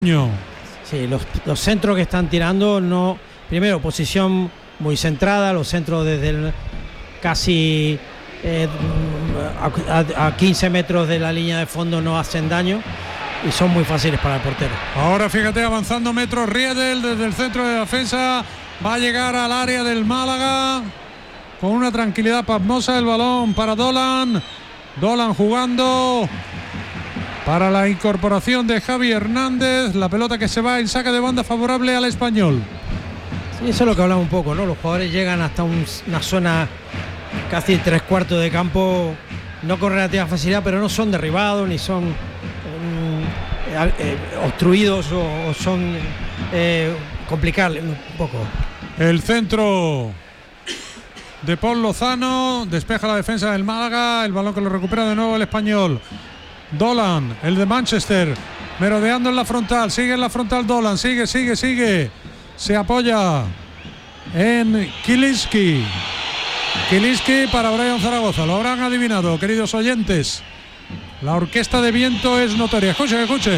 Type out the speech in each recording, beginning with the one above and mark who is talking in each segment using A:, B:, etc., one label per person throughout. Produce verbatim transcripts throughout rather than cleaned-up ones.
A: Sí, los, los centros que están tirando, no, primero posición muy centrada, los centros desde el casi eh, a, a quince metros de la línea de fondo no hacen daño y son muy fáciles para el portero.
B: Ahora fíjate, avanzando metros Riedel desde el centro de defensa, va a llegar al área del Málaga con una tranquilidad pasmosa. El balón para Dolan, Dolan jugando para la incorporación de Javi Hernández, la pelota que se va en saque de banda favorable al Español.
A: Sí, eso es lo que hablamos un poco, ¿no? Los jugadores llegan hasta un, una zona casi tres cuartos de campo, no con relativa facilidad, pero no son derribados ni son eh, eh, obstruidos o, o son eh, complicables un poco.
B: El centro de Paul Lozano despeja la defensa del Málaga, el balón que lo recupera de nuevo el Español. Dolan, el de Manchester, merodeando en la frontal, sigue en la frontal Dolan, sigue, sigue, sigue, se apoya en Kilinski, Kilinski para Brian Zaragoza, lo habrán adivinado, queridos oyentes, la orquesta de viento es notoria, escuchen, escuchen.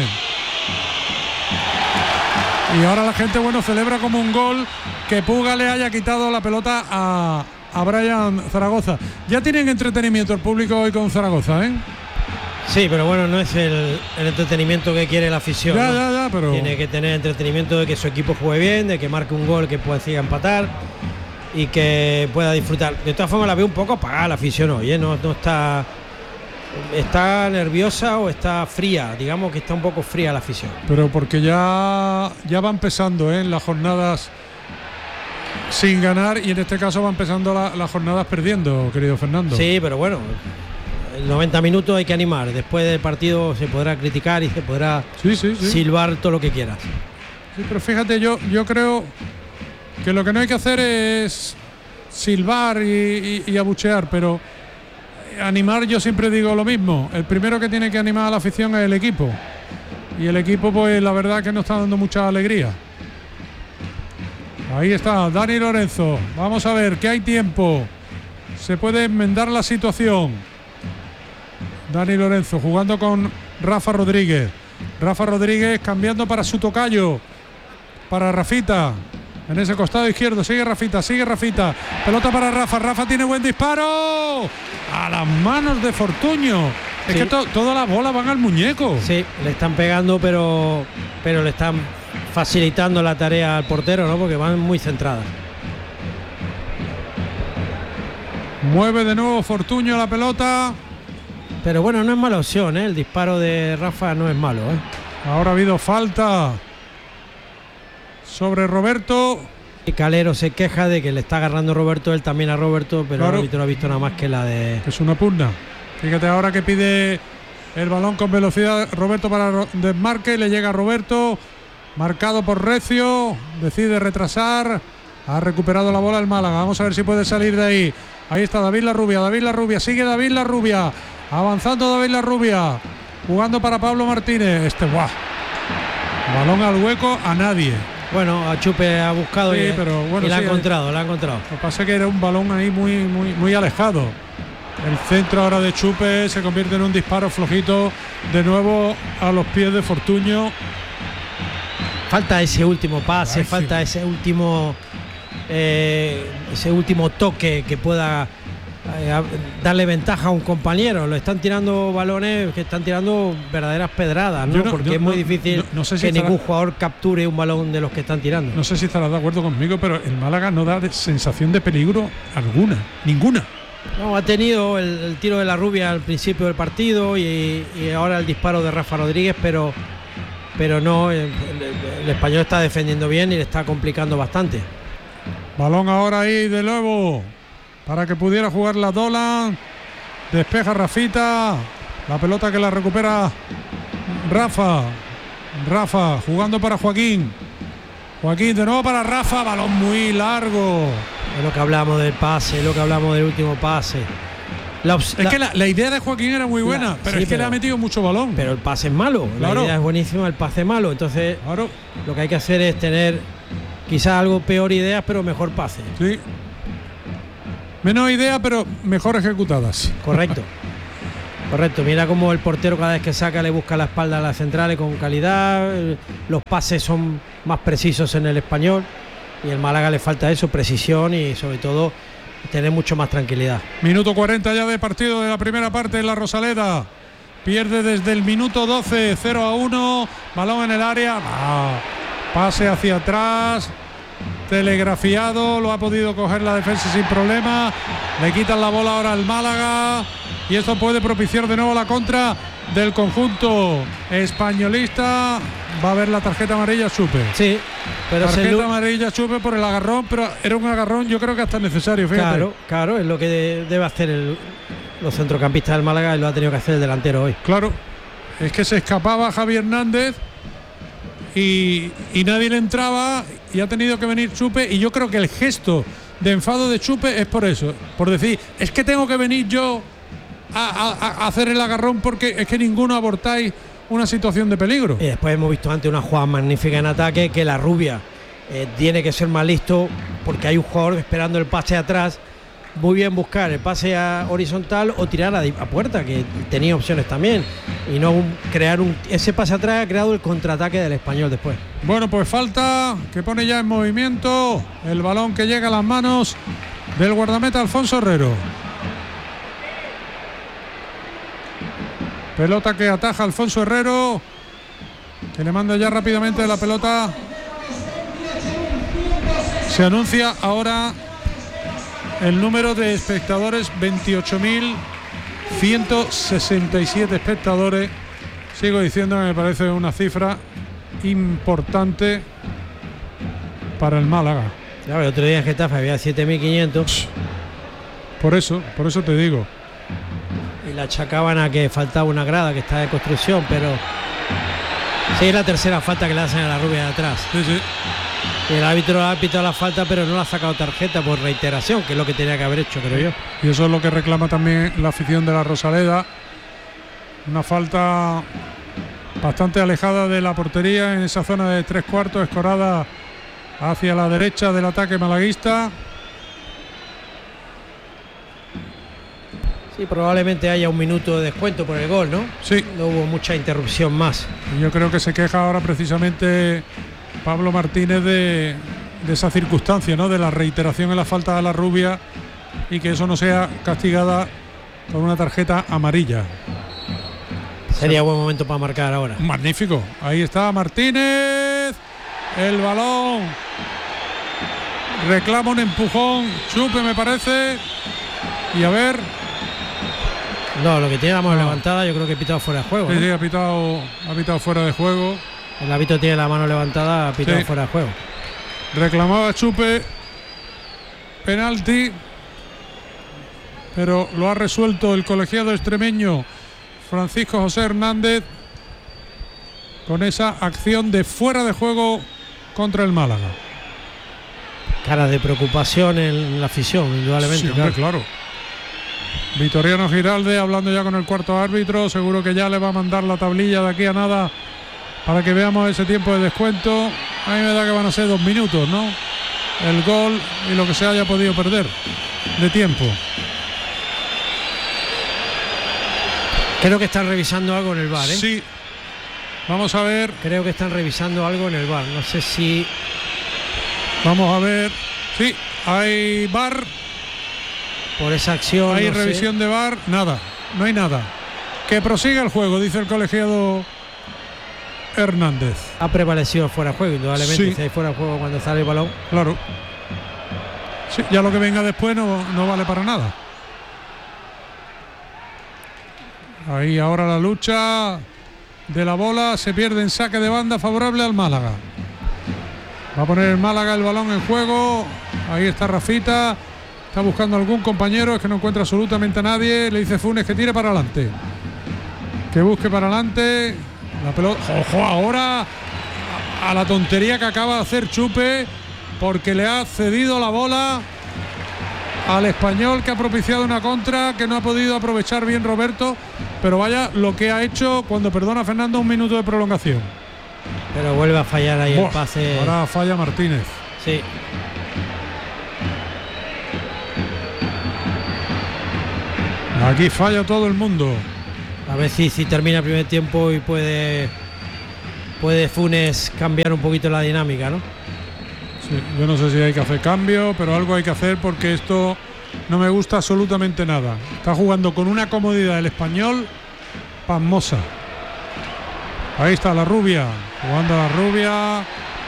B: Y ahora la gente, bueno, celebra como un gol que Puga le haya quitado la pelota a, a Brian Zaragoza. Ya tienen entretenimiento el público hoy con Zaragoza, ¿eh?
A: Sí, pero bueno, no es el, el entretenimiento que quiere la afición.
B: Ya,
A: ¿no?
B: ya, ya, pero...
A: Tiene que tener entretenimiento de que su equipo juegue bien, de que marque un gol que pueda siga empatar y que pueda disfrutar. De todas formas la veo un poco apagada la afición hoy, ¿eh? No, no está... Está nerviosa o está fría, digamos que está un poco fría la afición.
B: Pero porque ya, ya va empezando, ¿eh? En las jornadas sin ganar y en este caso va empezando la, las jornadas perdiendo, querido Fernando.
A: Sí, pero bueno... noventa minutos hay que animar, después del partido se podrá criticar y se podrá
B: sí, sí, sí.
A: silbar todo lo que quieras.
B: Sí, pero fíjate, yo, yo creo que lo que no hay que hacer es silbar y, y, y abuchear, pero animar, yo siempre digo lo mismo, el primero que tiene que animar a la afición es el equipo, y el equipo pues la verdad que no está dando mucha alegría. Ahí está Dani Lorenzo, vamos a ver que hay tiempo, se puede enmendar la situación. Dani Lorenzo jugando con Rafa Rodríguez. Rafa Rodríguez cambiando para su tocayo. Para Rafita. En ese costado izquierdo. Sigue Rafita, sigue Rafita. Pelota para Rafa. Rafa tiene buen disparo. A las manos de Fortuño. Es sí. que to, todas las bolas van al muñeco.
A: Sí, le están pegando, pero, pero le están facilitando la tarea al portero, ¿no? Porque van muy centradas.
B: Mueve de nuevo Fortuño la pelota.
A: Pero bueno, no es mala opción, ¿eh? El disparo de Rafa no es malo, ¿eh?
B: Ahora ha habido falta sobre Roberto.
A: Y Calero se queja de que le está agarrando Roberto, él también a Roberto, pero
B: claro.
A: El árbitro no ha visto nada más que la de...
B: Es una pugna. Fíjate ahora que pide el balón con velocidad Roberto para desmarque, le llega a Roberto, marcado por Recio, decide retrasar, ha recuperado la bola el Málaga, vamos a ver si puede salir de ahí. Ahí está David Larrubia, David Larrubia, sigue David Larrubia. Avanzando David Larrubia, jugando para Pablo Martínez. Este, ¡buah! Balón al hueco a nadie.
A: Bueno, a Chupe ha buscado sí, y,
B: pero bueno,
A: y la
B: sí,
A: ha encontrado, la ha encontrado.
B: Lo que pasa es que era un balón ahí muy, muy, muy alejado. El centro ahora de Chupe se convierte en un disparo flojito. De nuevo a los pies de Fortuño.
A: Falta ese último pase, Ay, falta sí. ese último eh, ese último toque que pueda darle ventaja a un compañero. Lo están tirando balones que están tirando verdaderas pedradas, ¿no? no Porque no, es muy no, difícil no, no sé si que estará, ningún jugador capture un balón de los que están tirando.
B: No sé si estarás de acuerdo conmigo, pero el Málaga no da sensación de peligro alguna, ninguna.
A: No, ha tenido el, el tiro de Larrubia al principio del partido y, y ahora el disparo de Rafa Rodríguez, pero pero no, el, el, el español está defendiendo bien y le está complicando bastante.
B: Balón ahora ahí de nuevo para que pudiera jugar la Dolan. Despeja Rafita. La pelota que la recupera Rafa. Rafa jugando para Joaquín. Joaquín de nuevo para Rafa. Balón muy largo.
A: Es lo que hablamos del pase, es lo que hablamos del último pase. La
B: es la, que la, la idea de Joaquín era muy buena, la, pero sí, es que pero, le ha metido mucho balón.
A: Pero el pase es malo. Claro. La idea es buenísima, el pase es malo. Entonces, claro. Lo que hay que hacer es tener quizás algo peor ideas, pero mejor pase.
B: Sí. Menos idea, pero mejor ejecutadas.
A: Correcto. Correcto, mira cómo el portero cada vez que saca le busca la espalda a las centrales con calidad, los pases son más precisos en el Español y el Málaga le falta eso, precisión y sobre todo tener mucho más tranquilidad.
B: Minuto cuarenta ya de partido de la primera parte en la Rosaleda. Pierde desde el minuto doce, cero a uno, balón en el área, ah, pase hacia atrás, telegrafiado, lo ha podido coger la defensa sin problema, le quitan la bola ahora al Málaga y esto puede propiciar de nuevo la contra del conjunto españolista. Va a haber la tarjeta amarilla Chupe.
A: Sí, pero
B: tarjeta
A: se...
B: amarilla Chupe por el agarrón, pero era un agarrón yo creo que hasta necesario, fíjate.
A: Claro, claro, es lo que de, debe hacer el, los centrocampistas del Málaga y lo ha tenido que hacer el delantero hoy.
B: Claro, es que se escapaba Javi Hernández y, y nadie le entraba y ha tenido que venir Chupe y yo creo que el gesto de enfado de Chupe es por eso, por decir, es que tengo que venir yo a, a, a hacer el agarrón porque es que ninguno abortáis una situación de peligro.
A: Y después hemos visto antes una jugada magnífica en ataque que la Rubia eh, tiene que ser más listo porque hay un jugador esperando el pase atrás. Muy bien buscar el pase a horizontal o tirar a, a puerta, que tenía opciones también, y no un, crear un ese pase atrás ha creado el contraataque del Español después.
B: Bueno, pues falta que pone ya en movimiento el balón que llega a las manos del guardameta Alfonso Herrero. Pelota que ataja Alfonso Herrero, que le manda ya rápidamente la pelota. Se anuncia ahora el número de espectadores, veintiocho mil ciento sesenta y siete espectadores. Sigo diciendo que me parece una cifra importante para el Málaga.
A: Claro, el otro día en Getafe había siete mil quinientos.
B: Por eso, por eso te digo.
A: Y la achacaban a que faltaba una grada que está de construcción, pero sí es la tercera falta que le hacen a la Rubia de atrás.
B: Sí, sí.
A: Y el árbitro ha pitado la falta, pero no le ha sacado tarjeta por reiteración, que es lo que tenía que haber hecho, creo yo.
B: Y eso es lo que reclama también la afición de la Rosaleda. Una falta bastante alejada de la portería en esa zona de tres cuartos, escorada hacia la derecha del ataque malaguista.
A: Sí, probablemente haya un minuto de descuento por el gol, ¿no?
B: Sí.
A: No hubo mucha interrupción más.
B: Y yo creo que se queja ahora precisamente Pablo Martínez de, de esa circunstancia, ¿no? De la reiteración en la falta a la Rubia y que eso no sea castigada con una tarjeta amarilla.
A: Sería buen momento para marcar ahora.
B: Magnífico. Ahí está Martínez. El balón. Reclama un empujón. Chupe, me parece. Y a ver.
A: No, lo que tiene la mano
B: no.
A: levantada, yo creo que ha pitado fuera de juego.
B: Sí,
A: ¿no?
B: sí, ha pitado, ha pitado fuera de juego.
A: El árbitro tiene la mano levantada, ha pitado
B: Sí.
A: fuera de juego.
B: Reclamaba Chupe penalti, pero lo ha resuelto el colegiado extremeño Francisco José Hernández con esa acción de fuera de juego contra el Málaga.
A: Cara de preocupación en la afición, indudablemente.
B: Sí, hombre, claro. Vitoriano Giralde hablando ya con el cuarto árbitro, seguro que ya le va a mandar la tablilla de aquí a nada para que veamos ese tiempo de descuento. A mí me da que van a ser dos minutos, ¿no? El gol y lo que se haya podido perder de tiempo.
A: Creo que están revisando algo en el V A R, ¿eh?
B: Sí. Vamos a ver.
A: Creo que están revisando algo en el V A R. No sé si...
B: Vamos a ver. Sí, hay V A R.
A: Por esa acción.
B: Hay
A: no
B: revisión
A: sé.
B: de V A R. Nada, no hay nada. Que prosiga el juego, dice el colegiado Hernández.
A: Ha prevalecido fuera de juego, indudablemente.
B: Sí.
A: Si hay fuera de juego cuando sale el balón.
B: Claro. Sí, ya lo que venga después no, no vale para nada. Ahí ahora la lucha de la bola. Se pierde en saque de banda favorable al Málaga. Va a poner el Málaga el balón en juego. Ahí está Rafita. Está buscando algún compañero. Es que no encuentra absolutamente a nadie. Le dice Funes que tire para adelante. Que busque para adelante. La pelota. Ojo ahora a la tontería que acaba de hacer Chupe. Porque le ha cedido la bola al Español, que ha propiciado una contra que no ha podido aprovechar bien Roberto. Pero vaya lo que ha hecho cuando perdona a Fernando un minuto de prolongación.
A: Pero vuelve a fallar ahí
B: Buah,
A: el pase.
B: Ahora falla Martínez.
A: Sí.
B: Aquí falla todo el mundo.
A: A ver si, si termina el primer tiempo y puede, puede Funes cambiar un poquito la dinámica, ¿no?
B: Sí, yo no sé si hay que hacer cambio, pero algo hay que hacer porque esto no me gusta absolutamente nada. Está jugando con una comodidad el Español pasmosa. Ahí está la Rubia, jugando a la Rubia.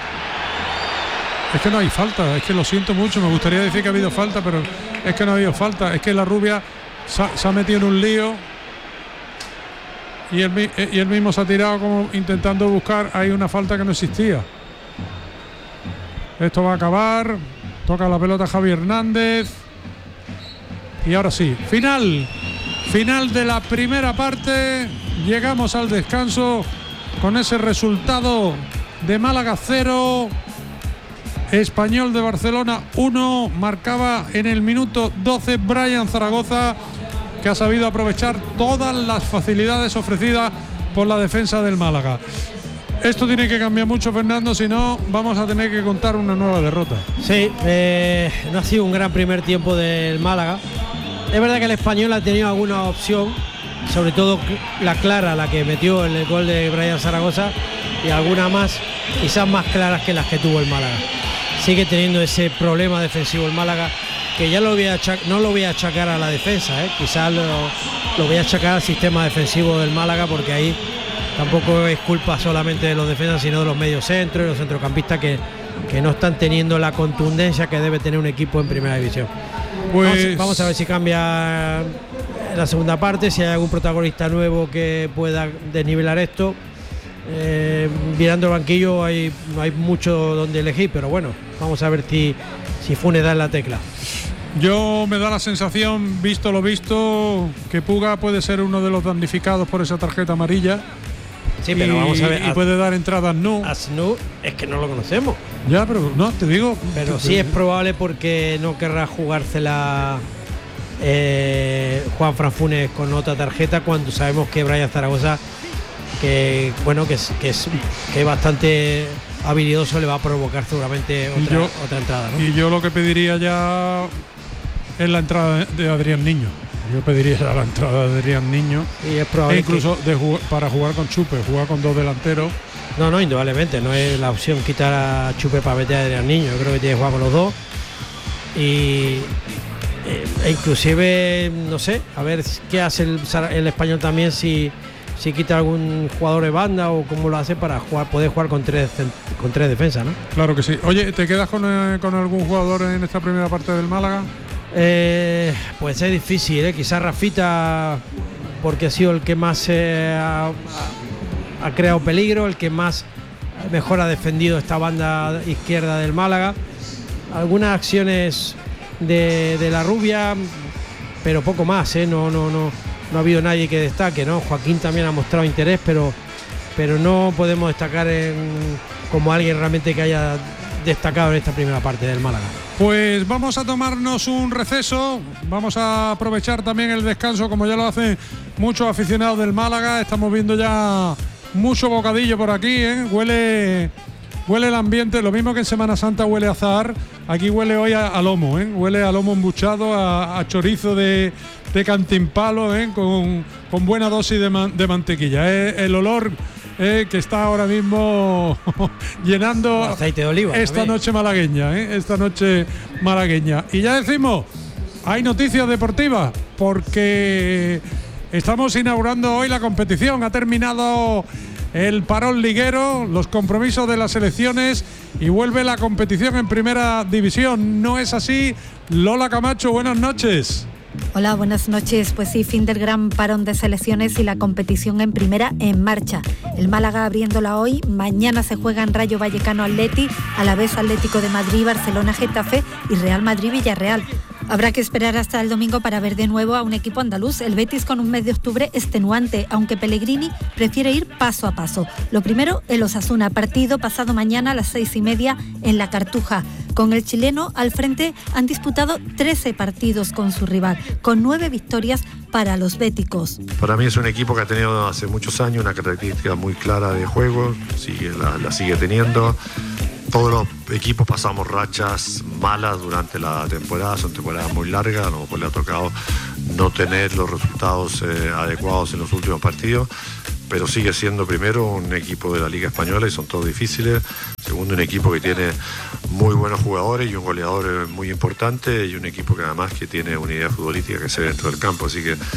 B: Es que no hay falta, es que lo siento mucho, me gustaría decir que ha habido falta, pero es que no ha habido falta. Es que la Rubia se ha, se ha metido en un lío y él, y él mismo se ha tirado como intentando buscar ahí una falta que no existía. Esto va a acabar, toca la pelota Javi Hernández y ahora sí, final, final de la primera parte. Llegamos al descanso con ese resultado de Málaga cero, Español de Barcelona uno. Marcaba en el minuto doce Brian Zaragoza, que ha sabido aprovechar todas las facilidades ofrecidas por la defensa del Málaga. Esto tiene que cambiar mucho, Fernando, si no vamos a tener que contar una nueva derrota.
A: Sí, eh, no ha sido un gran primer tiempo del Málaga. Es verdad que el Español ha tenido alguna opción, sobre todo la clara, la que metió en el gol de Brian Zaragoza, y alguna más, quizás más claras que las que tuvo el Málaga. Sigue teniendo ese problema defensivo el Málaga, que ya lo voy a achac- no lo voy a achacar a la defensa, ¿eh? Quizás lo, lo voy a achacar al sistema defensivo del Málaga, porque ahí tampoco es culpa solamente de los defensas, sino de los mediocentros y los centrocampistas que, que no están teniendo la contundencia que debe tener un equipo en primera división.
B: Pues
A: vamos, vamos a ver si cambia en la segunda parte, si hay algún protagonista nuevo que pueda desnivelar esto. Eh, mirando el banquillo hay, no hay mucho donde elegir, pero bueno, vamos a ver si, si Funes da en la tecla.
B: Yo me da la sensación, visto lo visto, que Puga puede ser uno de los damnificados por esa tarjeta amarilla.
A: Sí, pero
B: y,
A: vamos a ver.
B: Y puede dar entrada a Snu.
A: A Snu es que no lo conocemos.
B: Ya, pero no, te digo.
A: Pero
B: te,
A: sí
B: te,
A: es probable, porque no querrá jugársela eh, Juanfran Funes con otra tarjeta, cuando sabemos que Brian Zaragoza, que bueno, que es, que es, que es bastante habilidoso, le va a provocar seguramente otra,
B: yo,
A: otra entrada, ¿no?
B: Y yo lo que pediría ya es la entrada de Adrián Niño. Yo pediría ya la entrada de Adrián Niño.
A: Y es probable
B: e incluso
A: que,
B: de jugar, para jugar con Chupe, jugar con dos delanteros.
A: No, no, indudablemente, no es la opción quitar a Chupe para meter a Adrián Niño. Yo creo que tiene que jugar con los dos. Y e inclusive, no sé, a ver qué hace el, el Español también, si, si quita algún jugador de banda o cómo lo hace para jugar, poder jugar con tres, con tres defensas, ¿no?
B: Claro que sí. Oye, ¿te quedas con, eh, con algún jugador en esta primera parte del Málaga?
A: Eh, pues es difícil, ¿eh? Quizás Rafita, porque ha sido el que más eh, ha, ha creado peligro, el que más mejor ha defendido esta banda izquierda del Málaga. Algunas acciones de, de la Rubia, pero poco más, ¿eh? No, no, no, no ha habido nadie que destaque, ¿no? Joaquín también ha mostrado interés, pero, pero no podemos destacar en, como alguien realmente que haya destacado en esta primera parte del Málaga.
B: Pues vamos a tomarnos un receso, vamos a aprovechar también el descanso, como ya lo hacen muchos aficionados del Málaga. Estamos viendo ya mucho bocadillo por aquí, ¿eh? Huele, huele el ambiente, lo mismo que en Semana Santa huele a azahar, aquí huele hoy a, a lomo, ¿eh? Huele a lomo embuchado, a, a chorizo de, de cantimpalo, ¿eh? con, con buena dosis de, man, de mantequilla. ¿eh? El olor Eh, que está ahora mismo llenando
A: aceite de oliva
B: esta
A: también.
B: noche malagueña, ¿eh? esta noche malagueña. Y ya decimos, hay noticias deportivas, porque estamos inaugurando hoy la competición. Ha terminado el parón liguero, los compromisos de las selecciones, y vuelve la competición en primera división. ¿No es así? Lola Camacho, buenas noches.
C: Hola, buenas noches. Pues sí, fin del gran parón de selecciones y la competición en primera en marcha. El Málaga abriéndola hoy, mañana se juegan Rayo Vallecano Atleti, a la vez Atlético de Madrid, Barcelona Getafe y Real Madrid Villarreal. Habrá que esperar hasta el domingo para ver de nuevo a un equipo andaluz, el Betis, con un mes de octubre extenuante, aunque Pellegrini prefiere ir paso a paso. Lo primero, el Osasuna, partido pasado mañana a las seis y media en La Cartuja. Con el chileno al frente han disputado trece partidos con su rival, con nueve victorias para los béticos.
D: Para mí es un equipo que ha tenido hace muchos años una característica muy clara de juego, sigue, la, la sigue teniendo. todos los equipos pasamos rachas malas durante la temporada, son temporadas muy largas, a lo mejor le ha tocado no tener los resultados eh, adecuados en los últimos partidos, pero sigue siendo primero un equipo de la Liga Española y son todos difíciles, segundo un equipo que tiene muy buenos jugadores y un goleador muy importante y un equipo que además que tiene una idea futbolística que se ve dentro del campo, así que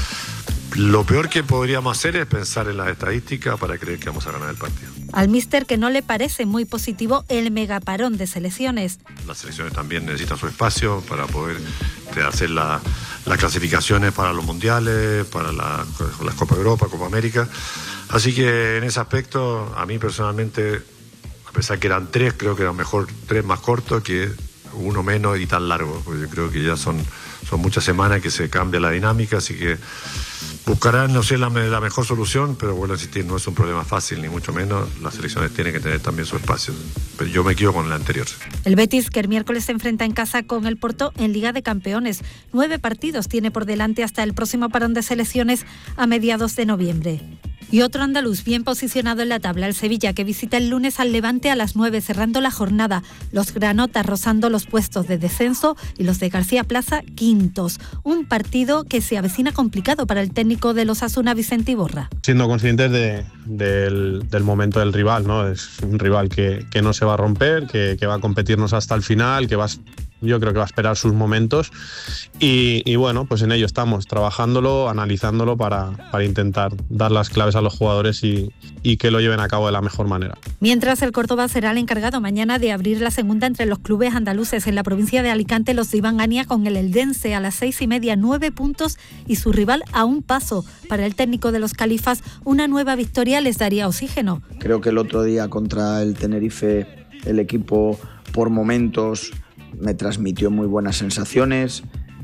D: lo peor que podríamos hacer es pensar en las estadísticas para creer que vamos a ganar el partido.
C: Al míster que no le parece muy positivo el megaparón de selecciones.
D: Las selecciones también necesitan su espacio para poder hacer la, las clasificaciones para los mundiales, para la, las Copa Europa, Copa América. Así que en ese aspecto, a mí personalmente, a pesar que eran tres, creo que eran mejor tres más cortos que uno menos y tan largo, porque yo creo que ya son, son muchas semanas que se cambia la dinámica, así que buscarán, no sé, la, la mejor solución, pero vuelvo a insistir, no es un problema fácil, ni mucho menos. Las selecciones tienen que tener también su espacio. Pero yo me quedo con el anterior.
C: El Betis, que el miércoles se enfrenta en casa con el Porto en Liga de Campeones. Nueve partidos tiene por delante hasta el próximo parón de selecciones a mediados de noviembre. Y otro andaluz bien posicionado en la tabla, el Sevilla, que visita el lunes al Levante a las nueve, cerrando la jornada. Los granotas rozando los puestos de descenso y los de García Plaza quintos. Un partido que se avecina complicado para el técnico de los Osasuna, Vicente Iborra.
E: Siendo conscientes de, del, del momento del rival, ¿no? Es un rival que, que no se va a romper, que, que va a competirnos hasta el final, que va a... Yo creo que va a esperar sus momentos y, y bueno, pues en ello estamos, trabajándolo, analizándolo para, para intentar dar las claves a los jugadores y, y que lo lleven a cabo de la mejor manera.
C: Mientras, el Córdoba será el encargado mañana de abrir la segunda entre los clubes andaluces. En la provincia de Alicante, los de Iván Ania con el Eldense a las seis y media, nueve puntos y su rival a un paso. Para el técnico de los Califas, una nueva victoria les daría oxígeno.
F: Creo que el otro día contra el Tenerife, el equipo por momentos me transmitió muy buenas sensaciones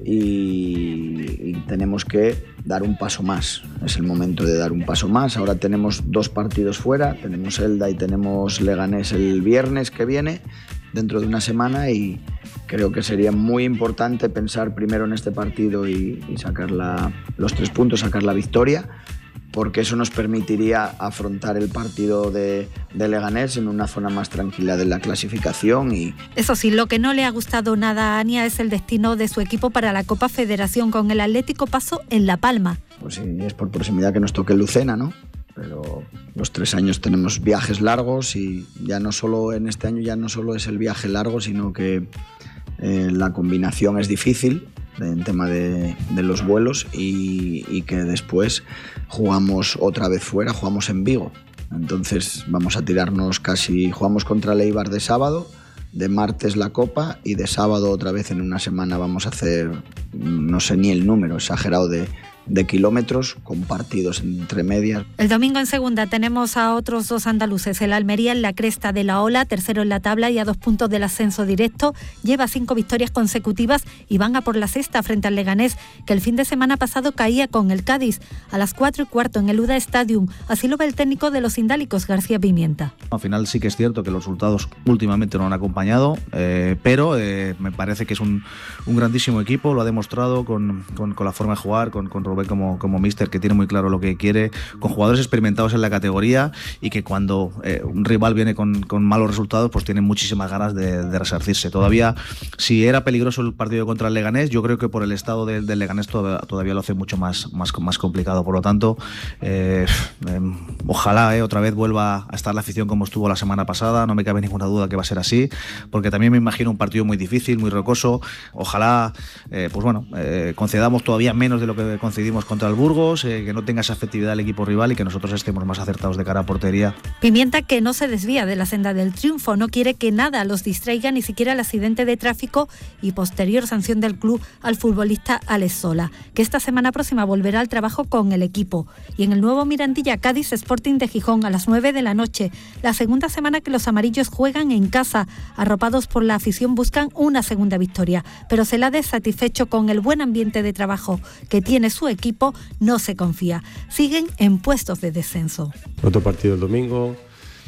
F: y, y tenemos que dar un paso más. Es el momento de dar un paso más. Ahora tenemos dos partidos fuera, tenemos Elda y tenemos Leganés el viernes que viene, dentro de una semana, y creo que sería muy importante pensar primero en este partido y, y sacar la, los tres puntos, sacar la victoria, porque eso nos permitiría afrontar el partido de, de Leganés en una zona más tranquila de la clasificación. Y
C: eso sí, lo que no le ha gustado nada a Ania es el destino de su equipo para la Copa Federación, con el Atlético Paso en La Palma.
F: Pues sí, es por proximidad que nos toque Lucena, ¿no? Pero los tres años tenemos viajes largos y ya no solo en este año ya no solo es el viaje largo, sino que eh, la combinación es difícil en tema de, de los vuelos y, y que después jugamos otra vez fuera, jugamos en Vigo. Entonces vamos a tirarnos casi, jugamos contra el Eibar de sábado, de martes la Copa y de sábado otra vez en una semana vamos a hacer, no sé ni el número exagerado de, de kilómetros con partidos entre medias.
C: El domingo en segunda tenemos a otros dos andaluces. El Almería en la cresta de la ola, tercero en la tabla y a dos puntos del ascenso directo. Lleva cinco victorias consecutivas y van a por la sexta frente al Leganés, que el fin de semana pasado caía con el Cádiz a las cuatro y cuarto en el U D A Stadium. Así lo ve el técnico de los indálicos, García Pimienta.
G: Al final sí que es cierto que los resultados últimamente no han acompañado, eh, pero eh, me parece que es un, un grandísimo equipo. Lo ha demostrado con, con, con la forma de jugar, con, con Rubén como, como míster, que tiene muy claro lo que quiere, con jugadores experimentados en la categoría y que cuando eh, un rival viene con, con malos resultados, pues tiene muchísimas ganas de, de resarcirse. Todavía, si era peligroso el partido contra el Leganés, yo creo que por el estado del, del Leganés todavía, todavía lo hace mucho más, más, más complicado. Por lo tanto, eh, eh, ojalá eh, otra vez vuelva a estar la afición como estuvo la semana pasada. No me cabe ninguna duda que va a ser así, porque también me imagino un partido muy difícil, muy rocoso. Ojalá, eh, pues bueno, eh, concedamos todavía menos de lo que concedimos contra el Burgos, eh, que no tenga esa efectividad el equipo rival y que nosotros estemos más acertados de cara a portería.
C: Pimienta, que no se desvía de la senda del triunfo, no quiere que nada los distraiga, ni siquiera el accidente de tráfico y posterior sanción del club al futbolista Alex Sola, que esta semana próxima volverá al trabajo con el equipo. Y en el nuevo Mirandilla, Cádiz Sporting de Gijón a las nueve de la noche, la segunda semana que los amarillos juegan en casa. Arropados por la afición, buscan una segunda victoria, pero Celades, satisfecho con el buen ambiente de trabajo que tiene su equipo, no se confía. Siguen en puestos de descenso.
H: Otro partido el domingo.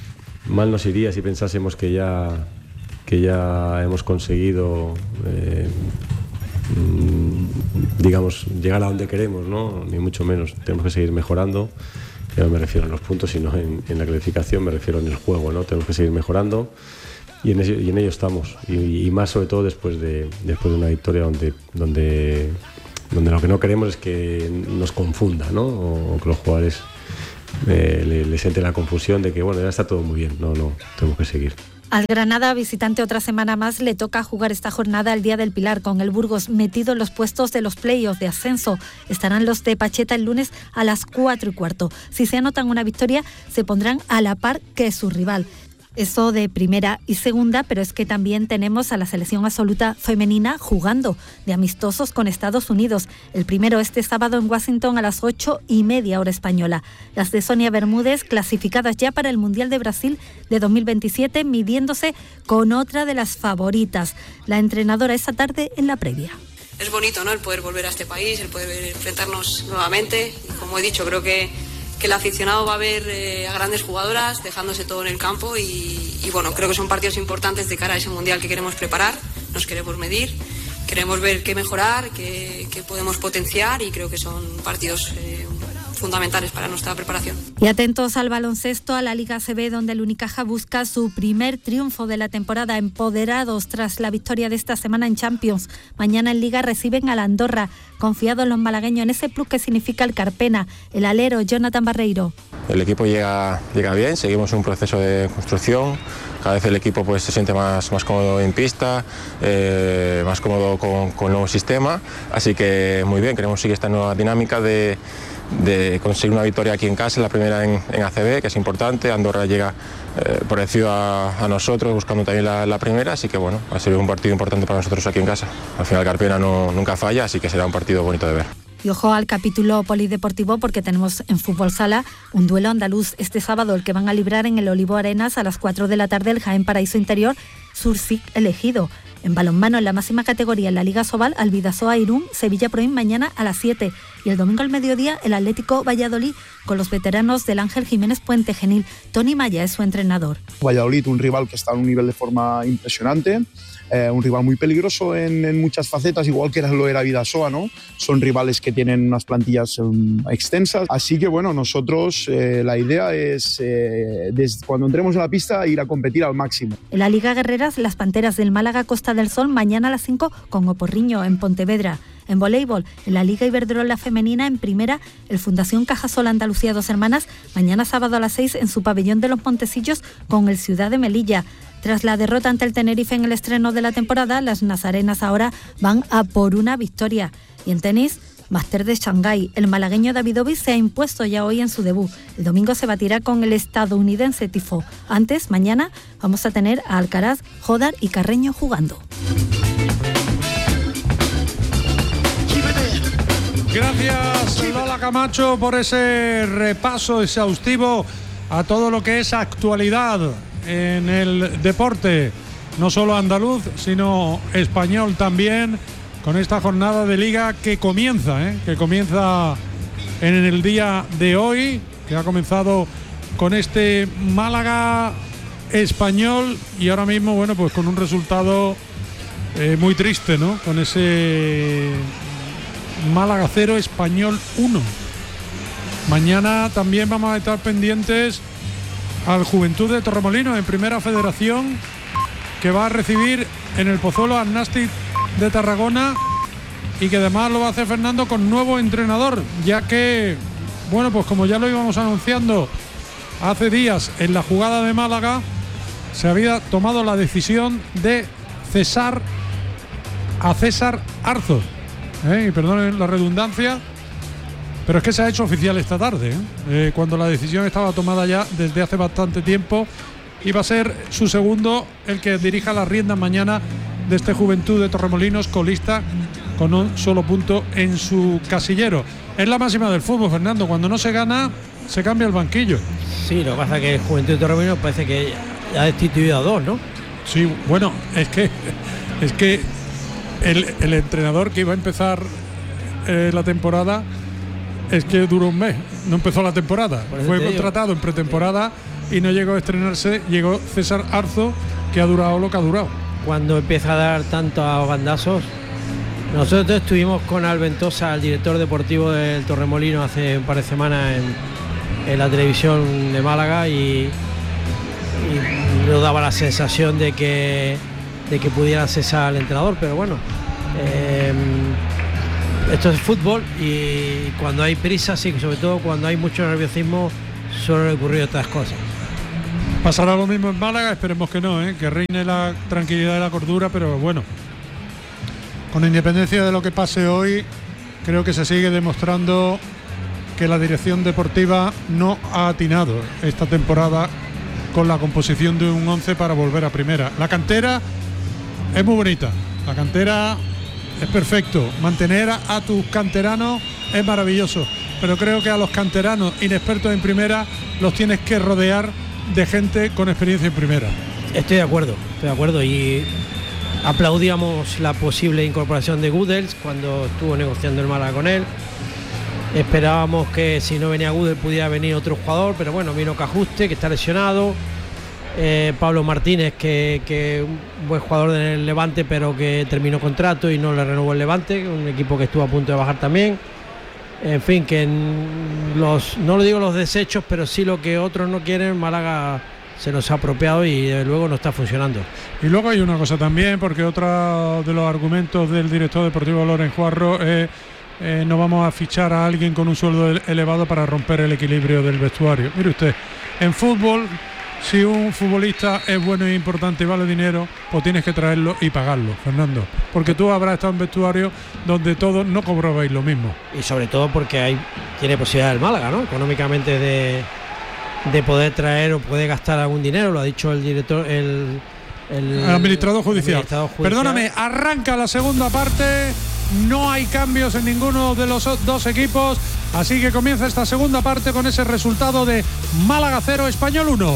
H: Mal nos iría si pensásemos que ya, que ya hemos conseguido eh, digamos, llegar a donde queremos, ¿no? Ni mucho menos. Tenemos que seguir mejorando. Ya no me refiero a los puntos, sino en, en la clasificación, me refiero en el juego, ¿no? Tenemos que seguir mejorando y, en, ese, y en ello estamos. Y, y más sobre todo después de, después de una victoria donde, donde, donde lo que no queremos es que nos confunda, ¿no? O, o que los jugadores eh, le, le sienten la confusión de que bueno, ya está todo muy bien. No, no, tenemos que seguir.
C: Al Granada, visitante otra semana más, le toca jugar esta jornada el Día del Pilar, con el Burgos metido en los puestos de los playoffs de ascenso. Estarán los de Pacheta el lunes a las cuatro y cuarto. Si se anotan una victoria, se pondrán a la par que su rival. Eso de primera y segunda, pero es que también tenemos a la selección absoluta femenina jugando de amistosos con Estados Unidos. El primero este sábado en Washington a las ocho y media hora española. Las de Sonia Bermúdez, clasificadas ya para el Mundial de Brasil de dos mil veintisiete, midiéndose con otra de las favoritas. La entrenadora esta tarde en la previa.
I: Es bonito, ¿no?, el poder volver a este país, el poder enfrentarnos nuevamente. Y como he dicho, creo que que el aficionado va a ver eh, a grandes jugadoras dejándose todo en el campo y, y bueno, creo que son partidos importantes de cara a ese mundial que queremos preparar, nos queremos medir, queremos ver qué mejorar, qué, qué podemos potenciar y creo que son partidos eh, fundamentales para nuestra preparación.
C: Y atentos al baloncesto, a la Liga A C B, donde el Unicaja busca su primer triunfo de la temporada, empoderados tras la victoria de esta semana en Champions. Mañana en Liga reciben a la Andorra, confiados los malagueños en ese plus que significa el Carpena. El alero Jonathan Barreiro.
J: El equipo llega, llega bien, seguimos un proceso de construcción. Cada vez el equipo pues, se siente más, más cómodo en pista, eh, más cómodo con, con el nuevo sistema. Así que muy bien, queremos seguir esta nueva dinámica de, de conseguir una victoria aquí en casa, la primera en, en A C B, que es importante. Andorra llega eh, parecido a, a nosotros, buscando también la, la primera. Así que bueno, va a ser un partido importante para nosotros aquí en casa. Al final Carpena no, nunca falla, así que será un partido bonito de ver.
C: Y ojo al capítulo polideportivo, porque tenemos en Fútbol Sala un duelo andaluz este sábado, el que van a librar en el Olivo Arenas a las cuatro de la tarde el Jaén Paraíso Interior Sursic elegido. En balonmano, en la máxima categoría en la Liga Sobal, Albidasoa Irún, Sevilla Proin mañana a las siete. Y el domingo al mediodía el Atlético Valladolid con los veteranos del Ángel Jiménez Puente Genil. Tony Maya es su entrenador.
K: Valladolid, un rival que está en un nivel de forma impresionante. Eh, un rival muy peligroso en, en muchas facetas, igual que lo era Bidasoa, ¿no? Son rivales que tienen unas plantillas um, extensas, así que bueno, nosotros eh, la idea es eh, desde cuando entremos en la pista ir a competir al máximo.
C: En la Liga Guerreras, las Panteras del Málaga Costa del Sol mañana a las cinco con Oporriño en Pontevedra. En voleibol, en la Liga Iberdrola Femenina, en primera, el Fundación Cajasol Andalucía Dos Hermanas, mañana sábado a las seis en su pabellón de los Montecillos con el Ciudad de Melilla. Tras la derrota ante el Tenerife en el estreno de la temporada, las nazarenas ahora van a por una victoria. Y en tenis, Máster de Shanghái, el malagueño Davidovich se ha impuesto ya hoy en su debut. El domingo se batirá con el estadounidense Tifo. Antes, mañana, vamos a tener a Alcaraz, Jodar y Carreño jugando.
B: Gracias, Lola Camacho, por ese repaso exhaustivo a todo lo que es actualidad en el deporte, no solo andaluz, sino español también, con esta jornada de liga que comienza, ¿eh? que comienza en el día de hoy, que ha comenzado con este Málaga Español y ahora mismo, bueno, pues con un resultado eh, muy triste, ¿no? Con ese Málaga cero, Español uno. Mañana también vamos a estar pendientes al Juventud de Torremolinos en Primera Federación, que va a recibir en el Pozuelo al Nàstic de Tarragona y que además lo va a hacer Fernando con nuevo entrenador, ya que, bueno, pues como ya lo íbamos anunciando hace días en la jugada de Málaga, se había tomado la decisión de cesar a César Arzo. ¿eh? Y perdonen la redundancia, pero es que se ha hecho oficial esta tarde, ¿eh? Eh, cuando la decisión estaba tomada ya desde hace bastante tiempo. Y va a ser su segundo el que dirija las riendas mañana de este Juventud de Torremolinos, colista con un solo punto en su casillero. Es la máxima del fútbol, Fernando, cuando no se gana se cambia el banquillo.
A: Sí, lo que pasa es que el Juventud de Torremolinos parece que ha destituido a dos, ¿no?
B: Sí, bueno, es que es que el, el entrenador que iba a empezar eh, la temporada es que duró un mes, no empezó la temporada, fue contratado en pretemporada y no llegó a estrenarse. Llegó César Arzo, que ha durado lo que ha durado.
A: Cuando empieza a dar tantos bandazos. Nosotros estuvimos con Alventosa, el director deportivo del Torremolinos, hace un par de semanas en, en la televisión de Málaga y, y no daba la sensación de que, de que pudiera cesar al entrenador, pero bueno, eh, esto es fútbol y cuando hay prisa, sí, sobre todo cuando hay mucho nerviosismo, suelen ocurrir otras cosas.
B: Pasará lo mismo en Málaga, esperemos que no, ¿eh? Que reine la tranquilidad y la cordura, pero bueno, con independencia de lo que pase hoy, creo que se sigue demostrando que la dirección deportiva no ha atinado esta temporada con la composición de un once para volver a primera. La cantera es muy bonita, la cantera es perfecto, mantener a, a tus canteranos es maravilloso, pero creo que a los canteranos inexpertos en primera los tienes que rodear de gente con experiencia en primera.
A: Estoy de acuerdo, estoy de acuerdo y aplaudíamos la posible incorporación de Gudels cuando estuvo negociando el Málaga con él. Esperábamos que si no venía Gudels pudiera venir otro jugador, pero bueno, vino Cajuste, que está lesionado. Eh, Pablo Martínez, que, que un buen jugador del Levante, pero que terminó contrato y no le renovó el Levante, un equipo que estuvo a punto de bajar también. En fin, que los, no lo digo los desechos, pero sí lo que otros no quieren, Málaga se nos ha apropiado y desde luego no está funcionando.
B: Y luego hay una cosa también, porque otro de los argumentos del director deportivo Loren Juarro es eh, no vamos a fichar a alguien con un sueldo elevado para romper el equilibrio del vestuario. Mire usted, en fútbol, si un futbolista es bueno e importante y vale dinero, pues tienes que traerlo y pagarlo, Fernando, porque tú habrás estado en vestuario donde todos no cobrabais lo mismo.
A: Y sobre todo porque hay tiene posibilidad el Málaga, ¿no? Económicamente de, de poder traer o poder gastar algún dinero, lo ha dicho el director, el, el,
B: el administrador judicial.
A: el administrador judicial.
B: Perdóname, arranca la segunda parte, no hay cambios en ninguno de los dos equipos, así que comienza esta segunda parte con ese resultado de Málaga cero, Español uno.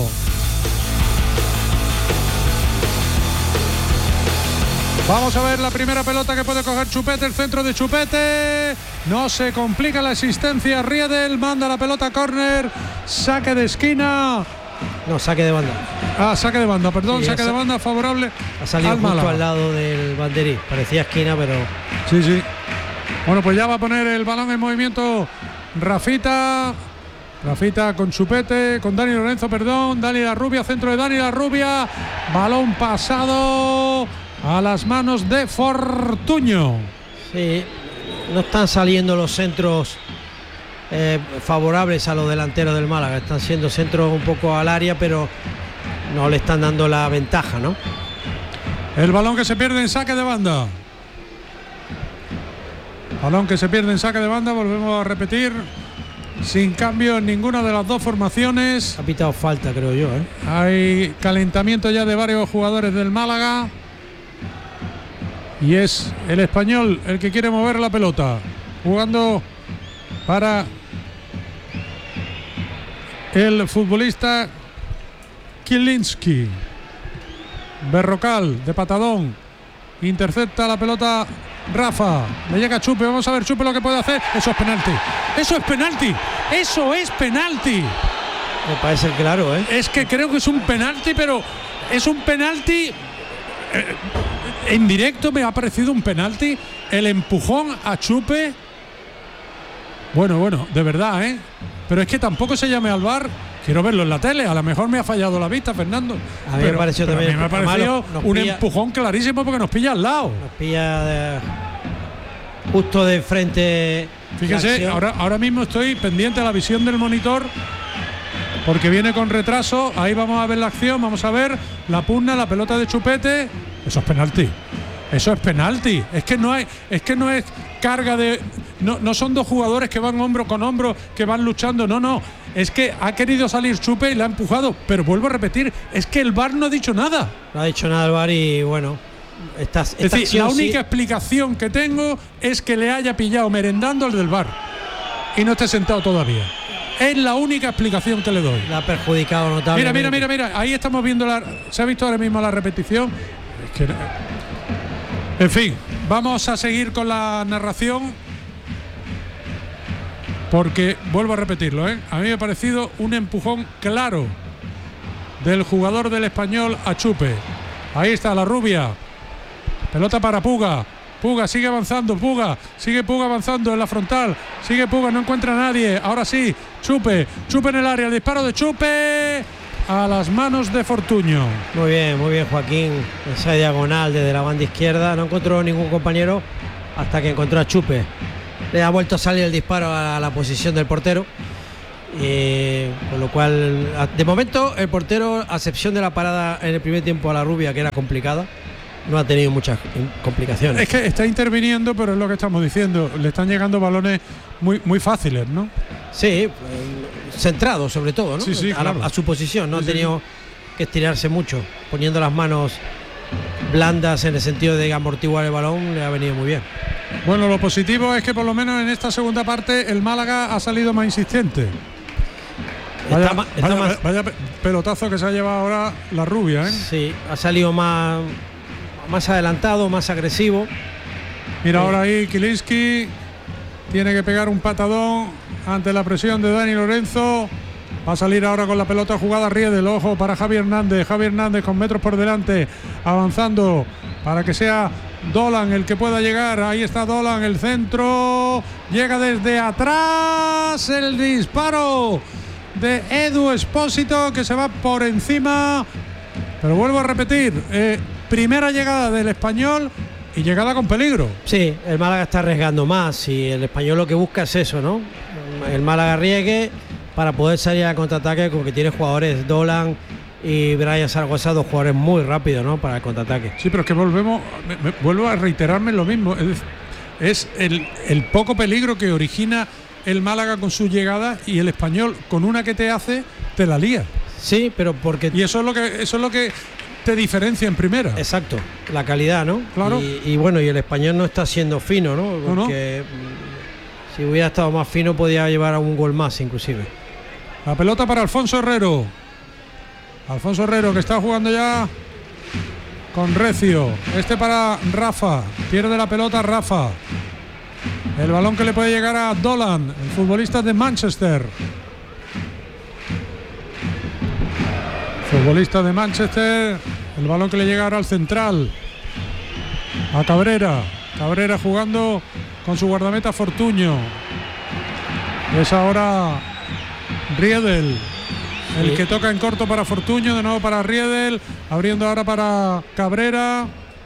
B: Vamos a ver la primera pelota que puede coger Chupete, el centro de Chupete. No se complica la existencia. Riedel manda la pelota a córner. Saque de esquina.
A: No, saque de banda.
B: Ah, saque de banda, perdón, sí, saque de banda favorable.
A: Ha salido
B: al
A: justo
B: Málaga.
A: al lado del banderí. Parecía esquina, pero.
B: Sí, sí. Bueno, pues ya va a poner el balón en movimiento Rafita. Rafita con Chupete, con Dani Lorenzo, perdón. Dani La Rubia, centro de Dani La Rubia. Balón pasado a las manos de Fortuño.
A: Sí, no están saliendo los centros eh, favorables a los delanteros del Málaga. Están siendo centros un poco al área, pero no le están dando la ventaja, ¿no?
B: El balón que se pierde en saque de banda. Balón que se pierde en saque de banda, volvemos a repetir. Sin cambio en ninguna de las dos formaciones.
A: Ha pitado falta, creo yo, ¿eh?
B: Hay calentamiento ya de varios jugadores del Málaga. Y es el Español el que quiere mover la pelota. Jugando para el futbolista Kielinski. Berrocal de patadón. Intercepta la pelota Rafa. Le llega a Chupe. Vamos a ver Chupe lo que puede hacer. Eso es penalti. Eso es penalti. Eso es penalti.
A: Me parece claro, ¿eh?
B: Es que creo que es un penalti, pero es un penalti. Eh, en directo me ha parecido un penalti. El empujón a Chupe. Bueno, bueno, de verdad, ¿eh? Pero es que tampoco se llame al V A R. Quiero verlo en la tele. A lo mejor me ha fallado la vista, Fernando.
A: A mí
B: pero,
A: me pareció
B: pero
A: también.
B: A mí me ha parecido
A: nos
B: un
A: pilla,
B: empujón clarísimo porque nos pilla al lado.
A: Nos pilla de, justo de frente.
B: Fíjese, ahora, ahora mismo estoy pendiente a la visión del monitor porque viene con retraso. Ahí vamos a ver la acción. Vamos a ver la pugna, la pelota de Chupete. Eso es penalti. Eso es penalti. Es que no hay, es que no es carga de. No, no son dos jugadores que van hombro con hombro, que van luchando. No, no. Es que ha querido salir Chupe y la ha empujado. Pero vuelvo a repetir, es que el V A R no ha dicho nada.
A: No ha dicho nada el V A R y bueno. Esta, esta
B: es decir, la única
A: sí.
B: explicación que tengo es que le haya pillado merendando el del V A R y no esté sentado todavía. Es la única explicación que le doy.
A: La ha perjudicado notablemente.
B: Mira, mira, mira, mira. Ahí estamos viendo la. Se ha visto ahora mismo la repetición. Es que. En fin, vamos a seguir con la narración. Porque vuelvo a repetirlo, ¿eh? A mí me ha parecido un empujón claro del jugador del Español a Chupe. Ahí está La Rubia. Pelota para Puga. Puga sigue avanzando, Puga, sigue Puga avanzando en la frontal, sigue Puga, no encuentra a nadie, ahora sí, Chupe, Chupe en el área, el disparo de Chupe, a las manos de Fortuño.
A: Muy bien, muy bien Joaquín, esa diagonal desde la banda izquierda, no encontró ningún compañero hasta que encontró a Chupe. Le ha vuelto a salir el disparo a la posición del portero, y con lo cual de momento el portero, a excepción de la parada en el primer tiempo a la Rubia, que era complicada, no ha tenido muchas complicaciones.
B: Es que está interviniendo, pero es lo que estamos diciendo, le están llegando balones muy, muy fáciles, ¿no?
A: Sí, eh, centrado sobre todo, ¿no?
B: Sí, sí,
A: a,
B: claro.
A: la, a su posición, no
B: sí,
A: ha tenido
B: sí.
A: que estirarse mucho, poniendo las manos blandas en el sentido de amortiguar el balón, le ha venido muy bien.
B: Bueno, lo positivo es que por lo menos en esta segunda parte el Málaga ha salido más insistente. Vaya,
A: está, está
B: vaya,
A: más,
B: vaya pelotazo que se ha llevado ahora la Rubia, ¿eh?
A: Sí, ha salido más, más adelantado, más agresivo.
B: Mira,
A: eh.
B: ahora ahí Kilinski tiene que pegar un patadón ante la presión de Dani Lorenzo. Va a salir ahora con la pelota jugada Riedel, ojo para Javi Hernández, Javi Hernández con metros por delante, avanzando para que sea Dolan el que pueda llegar. Ahí está Dolan, el centro, llega desde atrás, el disparo de Edu Espósito que se va por encima, pero vuelvo a repetir, eh, primera llegada del Español y llegada con peligro.
A: Sí, el Málaga está arriesgando más y el Español lo que busca es eso, ¿no? El Málaga arriesgue para poder salir al contraataque, porque tiene jugadores, Dolan y Brian Zaragoza, dos jugadores muy rápidos, ¿no? Para el contraataque.
B: Sí, pero es que volvemos, me, me, vuelvo a reiterarme lo mismo, es, es el, el poco peligro que origina el Málaga con su llegada, y el Español con una que te hace te la lía.
A: Sí, pero porque
B: y eso es lo que eso es lo que te diferencia en primera.
A: Exacto, la calidad, ¿no?
B: Claro.
A: Y, y bueno, y el Español no está siendo fino, ¿no? Porque
B: no, no.
A: Si hubiera estado más fino podía llevar a un gol más inclusive.
B: La pelota para Alfonso Herrero. Alfonso Herrero que está jugando ya con Recio. Este para Rafa. Pierde la pelota Rafa. El balón que le puede llegar a Dolan, el futbolista de Manchester. Futbolista de Manchester. El balón que le llega ahora al central. A Cabrera. Cabrera jugando con su guardameta Fortuño. Es ahora Riedel el sí. que toca en corto para Fortuño, de nuevo para Riedel, abriendo ahora para Cabrera.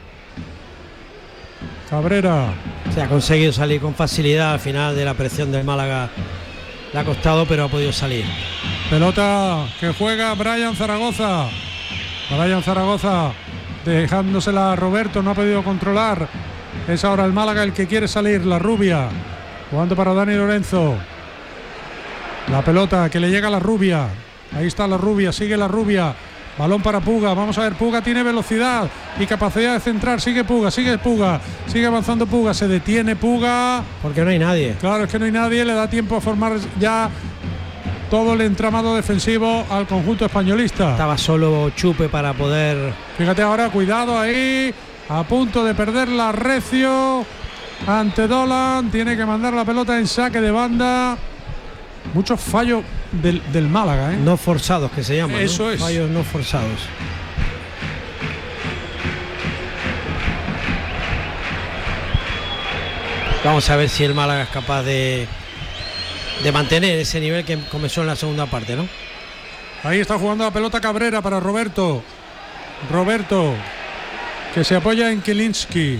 B: Cabrera.
A: Se ha conseguido salir con facilidad al final de la presión del Málaga. Le ha costado, pero ha podido salir.
B: Pelota que juega Brian Zaragoza. Brian Zaragoza dejándosela a Roberto, no ha podido controlar. Es ahora el Málaga el que quiere salir, la Rubia. Jugando para Dani Lorenzo. La pelota que le llega a la Rubia. Ahí está la Rubia, sigue la Rubia. Balón para Puga, vamos a ver, Puga tiene velocidad y capacidad de centrar, sigue Puga, sigue Puga, sigue avanzando Puga, se detiene Puga.
A: Porque no hay nadie.
B: Claro, es que no hay nadie, le da tiempo a formar ya todo el entramado defensivo al conjunto españolista.
A: Estaba solo Chupe para poder...
B: Fíjate ahora, cuidado ahí, a punto de perderla Recio ante Dolan, tiene que mandar la pelota en saque de banda. Muchos fallos del, del Málaga, ¿eh?
A: No forzados, que se llaman.
B: Eso
A: ¿no?
B: es.
A: Fallos no forzados. Vamos a ver si el Málaga es capaz de, de mantener ese nivel que comenzó en la segunda parte, ¿no?
B: Ahí está jugando la pelota Cabrera para Roberto. Roberto, que se apoya en Kilinski.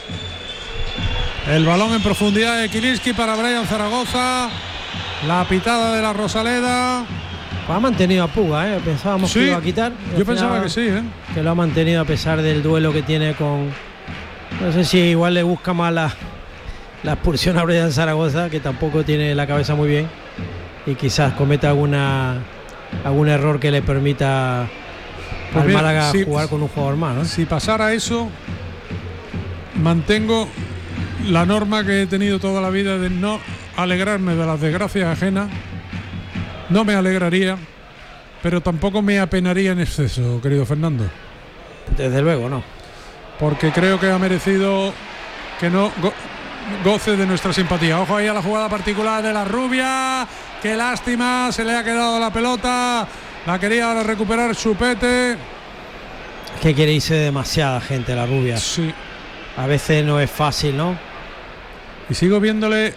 B: El balón en profundidad de Kilinski para Brian Zaragoza. La pitada de la Rosaleda.
A: Ha mantenido a Puga, ¿eh? Pensábamos
B: sí,
A: que iba a quitar.
B: Yo pensaba que sí, ¿eh?
A: Que lo ha mantenido a pesar del duelo que tiene con... No sé si igual le busca más la, la expulsión a Brian Zaragoza, que tampoco tiene la cabeza muy bien. Y quizás cometa alguna algún error que le permita pues al mira, Málaga si, jugar con un jugador más, ¿no?
B: Si pasara eso, mantengo la norma que he tenido toda la vida de no alegrarme de las desgracias ajenas. No me alegraría, pero tampoco me apenaría en exceso, querido Fernando.
A: Desde luego, no.
B: Porque creo que ha merecido que no go goce de nuestra simpatía. Ojo ahí a la jugada particular de la Rubia. Qué lástima, se le ha quedado la pelota. La quería ahora recuperar Chupete.
A: Es que quiere irse demasiada gente la Rubia.
B: Sí.
A: A veces no es fácil, ¿no?
B: Y sigo viéndole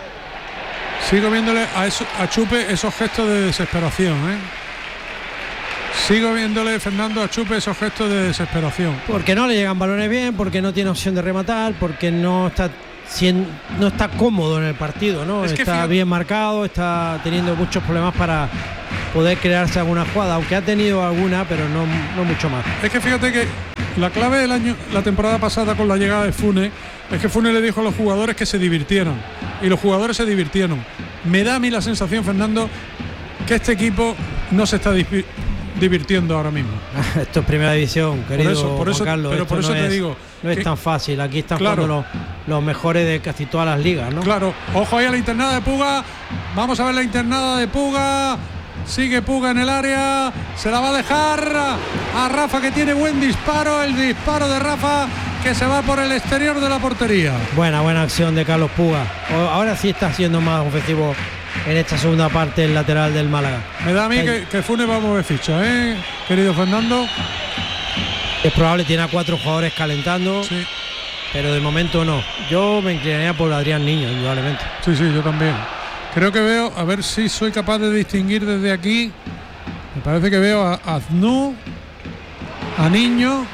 B: Sigo viéndole a, eso, a Chupe esos gestos de desesperación, ¿eh? Sigo viéndole, Fernando, a Chupe esos gestos de desesperación.
A: Porque no le llegan balones bien, porque no tiene opción de rematar, porque no está siendo, no está cómodo en el partido, ¿no? Es está fíjate, bien marcado, está teniendo muchos problemas para poder crearse alguna jugada, aunque ha tenido alguna, pero no, no mucho más.
B: Es que fíjate que la clave del año, la temporada pasada con la llegada de Funes, es que Funes le dijo a los jugadores que se divirtieran, y los jugadores se divirtieron. Me da a mí la sensación, Fernando, que este equipo no se está divirtiendo ahora mismo.
A: Esto es primera división, querido
B: por eso, por eso,
A: Juan Carlos.
B: pero por eso
A: no
B: te
A: es,
B: digo
A: no es tan fácil. Aquí están claro, jugando los, los mejores de casi todas las ligas, ¿no?
B: Claro, ojo ahí a la internada de Puga. Vamos a ver la internada de Puga. Sigue Puga en el área. Se la va a dejar a Rafa, que tiene buen disparo. El disparo de Rafa, que se va por el exterior de la portería.
A: Buena, buena acción de Carlos Puga. Ahora sí está siendo más ofensivo en esta segunda parte el lateral del Málaga.
B: Me da a mí que, que Funes va a mover ficha, ¿eh, querido Fernando?
A: Es probable, tiene a cuatro jugadores calentando,
B: sí,
A: pero de momento no. Yo me inclinaría por Adrián Niño, indudablemente.
B: Sí, sí, yo también. Creo que veo, a ver si soy capaz de distinguir desde aquí. Me parece que veo a Aznu, a Niño,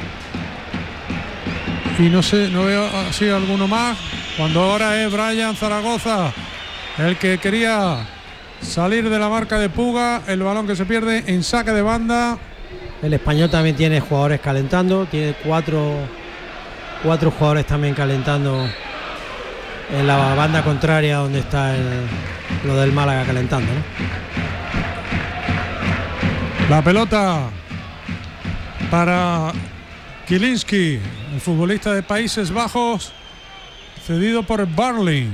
B: y no sé, no veo así alguno más. Cuando ahora es Brian Zaragoza el que quería salir de la marca de Puga. El balón que se pierde en saque de banda.
A: El Español también tiene jugadores calentando. Tiene cuatro, cuatro jugadores también calentando en la banda contraria donde está el, lo del Málaga calentando, ¿no?
B: La pelota para Kielinski, el futbolista de Países Bajos, cedido por Barling.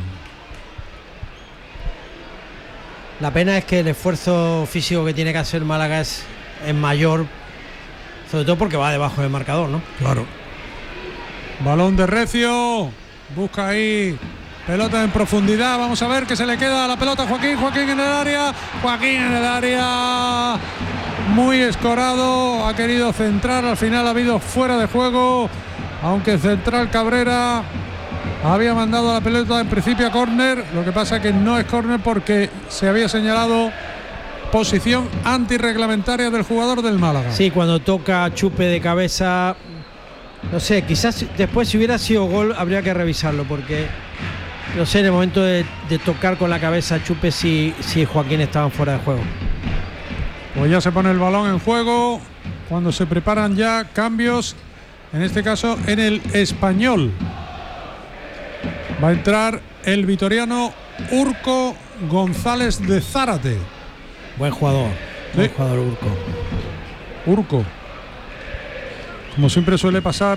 A: La pena es que el esfuerzo físico que tiene que hacer Málaga es, es mayor, sobre todo porque va debajo del marcador, ¿no?
B: Claro. Balón de Recio, busca ahí pelota en profundidad. Vamos a ver que se le queda la pelota a Joaquín. Joaquín en el área, Joaquín en el área, muy escorado, ha querido centrar, al final ha habido fuera de juego, aunque Central Cabrera había mandado la pelota en principio a córner. Lo que pasa es que no es córner porque se había señalado posición antirreglamentaria del jugador del Málaga.
A: Sí, cuando toca Chupe de cabeza, no sé, quizás después si hubiera sido gol habría que revisarlo, porque no sé, en el momento de, de tocar con la cabeza Chupe si, si Joaquín estaba fuera de juego.
B: Pues ya se pone el balón en juego cuando se preparan ya cambios, en este caso en el Español. Va a entrar el vitoriano Urco González de Zárate.
A: Buen jugador,
B: sí.
A: Buen jugador Urco.
B: Urco, como siempre suele pasar,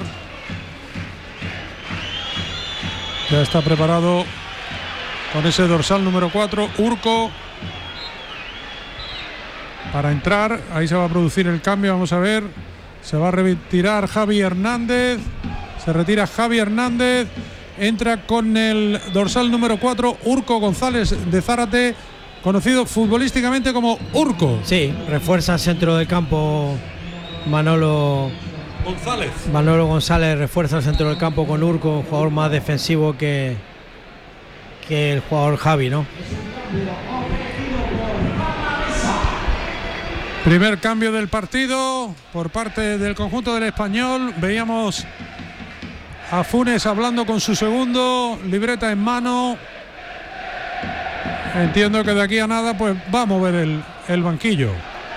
B: ya está preparado con ese dorsal número cuatro, Urco, para entrar. Ahí se va a producir el cambio, vamos a ver. Se va a retirar Javi Hernández. Se retira Javi Hernández. Entra con el dorsal número cuatro, Urco González de Zárate, conocido futbolísticamente como Urco.
A: Sí, refuerza el centro del campo Manolo
B: González.
A: Manolo González refuerza el centro del campo con Urco, un jugador más defensivo que, que el jugador Javi, ¿no?
B: Primer cambio del partido por parte del conjunto del Español. Veíamos a Funes hablando con su segundo, libreta en mano. Entiendo que de aquí a nada pues va a mover el, el banquillo.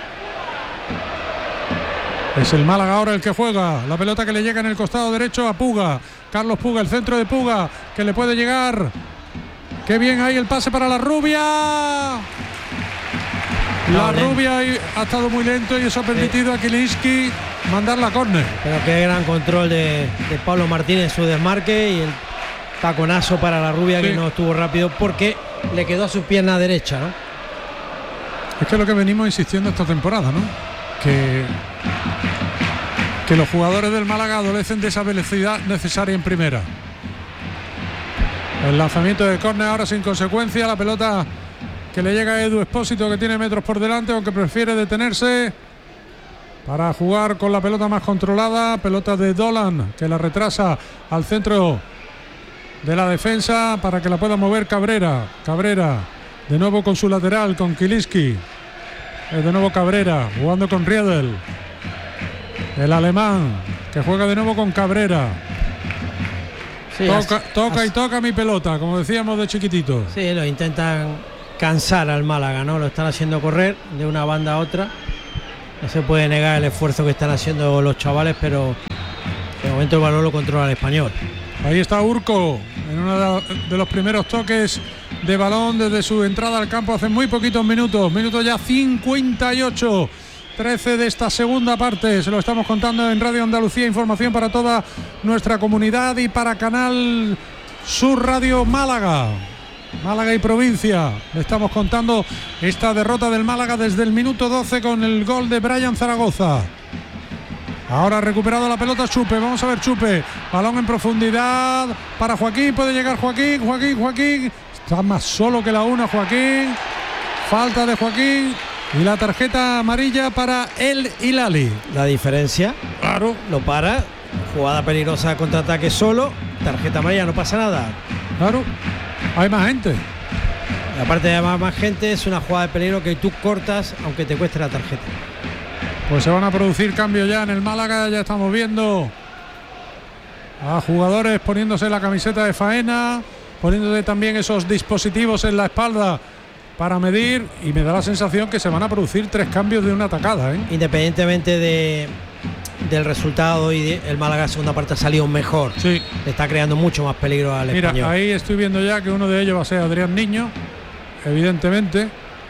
B: Es el Málaga ahora el que juega. La pelota que le llega en el costado derecho a Puga. Carlos Puga, el centro de Puga, que le puede llegar. Qué bien ahí el pase para la Rubia. La no, Rubia ha estado muy lento y eso ha permitido sí. a Kielinski mandar la córner.
A: Pero qué gran control de, de Pablo Martínez en su desmarque y el taconazo para la Rubia, sí. que no estuvo rápido porque le quedó a su pierna derecha, ¿no?
B: Es que es lo que venimos insistiendo esta temporada, ¿no? Que, que los jugadores del Málaga adolecen de esa velocidad necesaria en primera. El lanzamiento de córner ahora sin consecuencia. La pelota que le llega a Edu Expósito, que tiene metros por delante, aunque prefiere detenerse para jugar con la pelota más controlada. Pelota de Dolan, que la retrasa al centro de la defensa para que la pueda mover Cabrera. Cabrera de nuevo con su lateral, con Kielinski. Es de nuevo Cabrera jugando con Riedel. El alemán que juega de nuevo con Cabrera. Sí, toca, así, toca así. y toca mi pelota, como decíamos de chiquitito.
A: Sí, lo intentan cansar al Málaga, ¿no? Lo están haciendo correr de una banda a otra. No se puede negar el esfuerzo que están haciendo los chavales, pero de momento el balón lo controla el Español.
B: Ahí está Urco, en uno de los primeros toques de balón desde su entrada al campo hace muy poquitos minutos. Minutos ya cincuenta y ocho. trece de esta segunda parte, se lo estamos contando en Radio Andalucía, información para toda nuestra comunidad y para Canal Sur Radio Málaga, Málaga y provincia. Le estamos contando esta derrota del Málaga desde el minuto doce con el gol de Brian Zaragoza. Ahora ha recuperado la pelota Chupe, vamos a ver Chupe, balón en profundidad para Joaquín, puede llegar Joaquín, Joaquín, Joaquín, está más solo que la una Joaquín, falta de Joaquín. Y la tarjeta amarilla para el Hilali.
A: La diferencia,
B: claro,
A: lo para. Jugada peligrosa, contraataque solo. Tarjeta amarilla, no pasa nada.
B: Claro, hay más gente.
A: Y aparte de más, más gente, es una jugada de peligro que tú cortas, aunque te cueste la tarjeta.
B: Pues se van a producir cambios ya en el Málaga. Ya estamos viendo a jugadores poniéndose la camiseta de faena, poniéndose también esos dispositivos en la espalda para medir, y me da la sensación que se van a producir tres cambios de una tacada, ¿eh?
A: Independientemente de, del resultado, y de, el Málaga segunda parte ha salido mejor.
B: Sí.
A: Le está creando mucho más peligro al
B: Mira,
A: Español.
B: Ahí estoy viendo ya que uno de ellos va a ser Adrián Niño, evidentemente.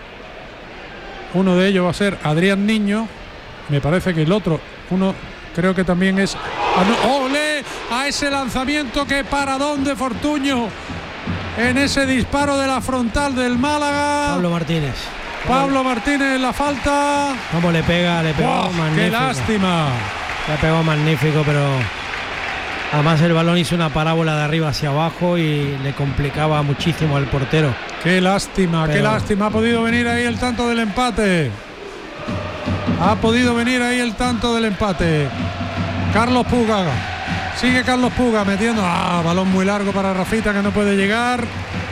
B: Uno de ellos va a ser Adrián Niño. Me parece que el otro, uno creo que también es... ¡Ole! A ese lanzamiento, que paradón de Fortuño en ese disparo de la frontal del Málaga.
A: Pablo Martínez.
B: Pablo Martínez en la falta.
A: Cómo le pega, le pegó
B: ¡Oh,
A: magnífico.
B: ¡Qué lástima!
A: Le pegó magnífico, pero además el balón hizo una parábola de arriba hacia abajo y le complicaba muchísimo al portero.
B: ¡Qué lástima, pero... qué lástima! Ha podido venir ahí el tanto del empate. Ha podido venir ahí el tanto del empate. Carlos Puga. Sigue Carlos Puga metiendo. Ah, balón muy largo para Rafita, que no puede llegar.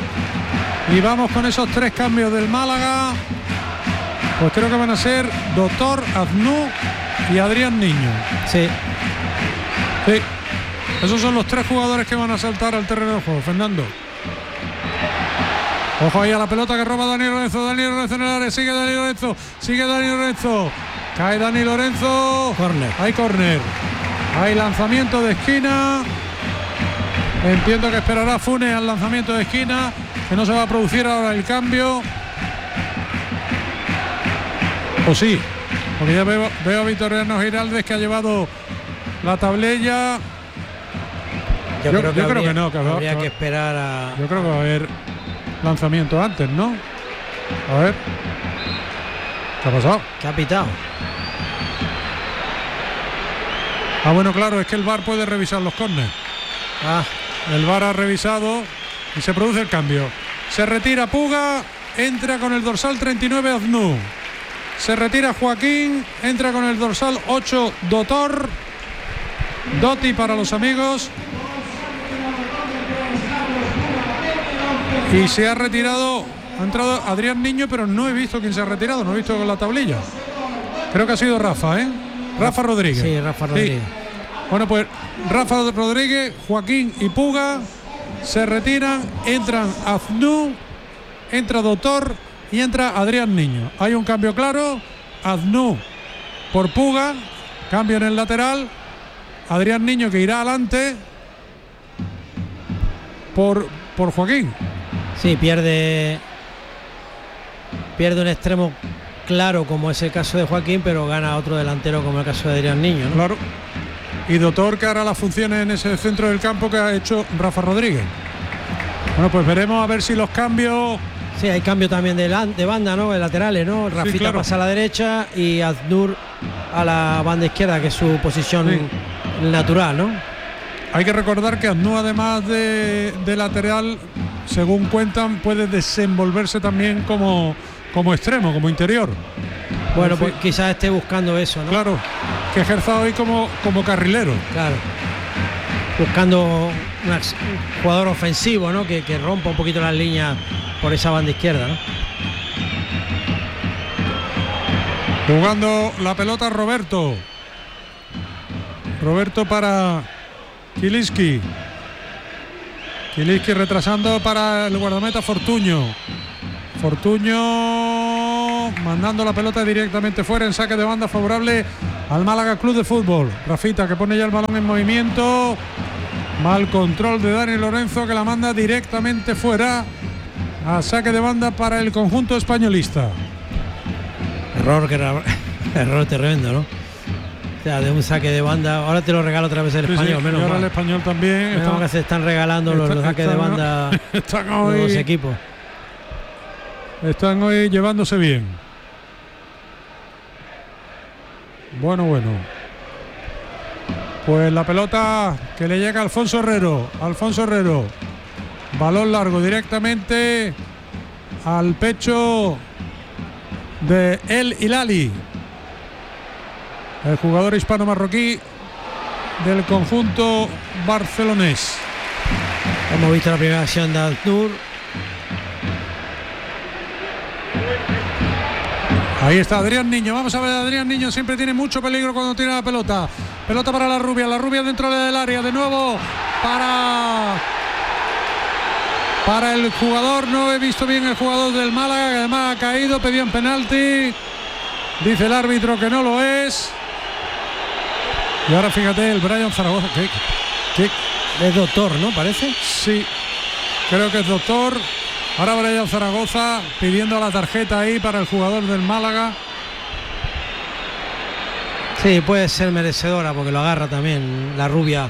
B: Y vamos con esos tres cambios del Málaga. Pues creo que van a ser Doctor, Aznú y Adrián Niño.
A: Sí.
B: Sí. Esos son los tres jugadores que van a saltar al terreno de juego. Fernando. Ojo ahí a la pelota que roba Dani Lorenzo. Dani Lorenzo en el área. Sigue Dani Lorenzo. Sigue Dani Lorenzo. Cae Dani Lorenzo.
A: Córner.
B: Hay córner. Hay lanzamiento de esquina. Entiendo que esperará Funes al lanzamiento de esquina, que no se va a producir ahora el cambio. O sí, porque ya veo, veo a Vitoriano Giraldez, que ha llevado la tablilla.
A: Yo,
B: yo,
A: creo, que
B: yo
A: habría,
B: creo que no, que
A: habría
B: va,
A: que esperar a...
B: Yo creo que va a haber lanzamiento antes, ¿no? A ver. ¿Qué ha pasado?
A: ¿Qué ha pitado?
B: Ah, bueno, claro, es que el V A R puede revisar los córneres.
A: Ah,
B: el V A R ha revisado y se produce el cambio. Se retira Puga, entra con el dorsal treinta y nueve Aznú. Se retira Joaquín, entra con el dorsal ocho Dotor. Doti para los amigos. Y se ha retirado, ha entrado Adrián Niño, pero no he visto quién se ha retirado, no he visto con la tablilla. Creo que ha sido Rafa, ¿eh? Rafa Rodríguez.
A: Sí, Rafa Rodríguez.
B: Sí. Bueno, pues Rafa Rodríguez, Joaquín y Puga se retiran, entran Aznú, entra Doctor y entra Adrián Niño. Hay un cambio claro, Aznú por Puga, cambio en el lateral, Adrián Niño, que irá adelante por, por Joaquín.
A: Sí, pierde pierde un extremo claro, como es el caso de Joaquín, pero gana otro delantero, como el caso de Adrián Niño, ¿no?
B: Claro. Y Doctor, que hará las funciones en ese centro del campo que ha hecho Rafa Rodríguez. Bueno, pues veremos a ver si los cambios...
A: Sí, hay cambio también de, la, de banda, ¿no? De laterales, ¿no? Rafita
B: sí, claro.
A: pasa a la derecha y Aznur a la banda izquierda, que es su posición sí. natural, ¿no?
B: Hay que recordar que Aznur, además de, de lateral, según cuentan, puede desenvolverse también como, como extremo, como interior.
A: Bueno, pues quizás esté buscando eso, ¿no?
B: Claro, que ejerza hoy como, como carrilero.
A: Claro. Buscando un jugador ofensivo, ¿no? Que, que rompa un poquito las líneas por esa banda izquierda, ¿no?
B: Jugando la pelota Roberto. Roberto para Kieliski. Kieliski retrasando para el guardameta Fortuño. Fortuño mandando la pelota directamente fuera en saque de banda favorable al Málaga Club de Fútbol. Rafita que pone ya el balón en movimiento. Mal control de Dani Lorenzo que la manda directamente fuera a saque de banda para el conjunto españolista.
A: Error que era error tremendo, ¿no? O sea, de un saque de banda. Ahora te lo regalo otra vez el
B: Sí,
A: español,
B: sí,
A: menos
B: y ahora
A: mal.
B: el español también.
A: Menos
B: Está,
A: mal que se están regalando los,
B: está-
A: los saques de
B: están-
A: banda
B: están
A: de
B: hoy,
A: los equipos.
B: están hoy llevándose bien. Bueno, bueno. Pues la pelota que le llega a Alfonso Herrero. Alfonso Herrero. Balón largo directamente al pecho de El Hilali, el jugador hispano-marroquí del conjunto barcelonés.
A: Hemos visto la primera acción de Altnur.
B: Ahí está Adrián Niño. Vamos a ver, Adrián Niño siempre tiene mucho peligro cuando tiene la pelota. Pelota para la rubia, la rubia dentro del área. De nuevo para Para el jugador, no he visto bien el jugador del Málaga, que además ha caído, pedían penalti. Dice el árbitro que no lo es. Y ahora fíjate, el Brian Zaragoza. ¿Qué, qué?
A: Es doctor, ¿no? Parece.
B: Sí, creo que es doctor. Ahora Brian Zaragoza pidiendo la tarjeta ahí para el jugador del Málaga.
A: Sí, puede ser merecedora porque lo agarra también la rubia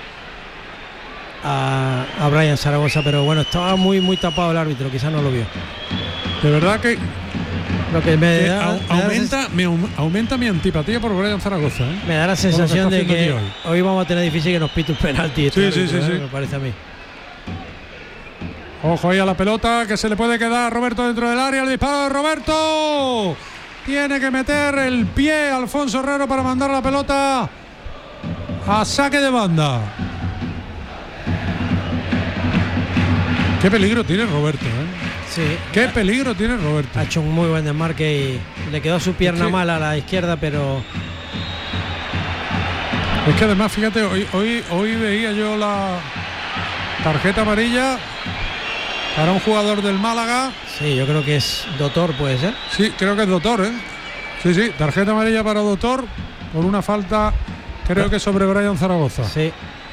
A: a, a Brian Zaragoza, pero bueno, estaba muy muy tapado el árbitro, quizás no lo vio.
B: De verdad que,
A: Lo que me
B: que
A: da,
B: au-
A: me da la
B: aumenta, me aum- aumenta mi antipatía por Brian Zaragoza. ¿eh?
A: Me da la
B: Por lo
A: sensación
B: que
A: de
B: está
A: que
B: haciendo aquí
A: hoy vamos a tener difícil que nos pite un penalti. Este
B: Sí, sí,
A: árbitro,
B: sí,
A: ¿eh?
B: sí.
A: Me parece a mí.
B: Ojo ahí a la pelota que se le puede quedar a Roberto dentro del área. El disparo de Roberto. Tiene que meter el pie Alfonso Herrero para mandar la pelota a saque de banda. Qué peligro tiene Roberto, ¿eh?
A: Sí.
B: Qué peligro tiene Roberto.
A: Ha hecho un muy buen desmarque y le quedó su pierna
B: Sí.
A: mala a la izquierda, pero
B: Es que además, fíjate, hoy, hoy, hoy veía yo la tarjeta amarilla para un jugador del Málaga.
A: sí, yo creo que es doctor, puede ser.
B: Sí, creo que es doctor, ¿eh? Sí, sí, tarjeta amarilla para doctor por una falta, creo que sobre Brian Zaragoza.
A: Sí.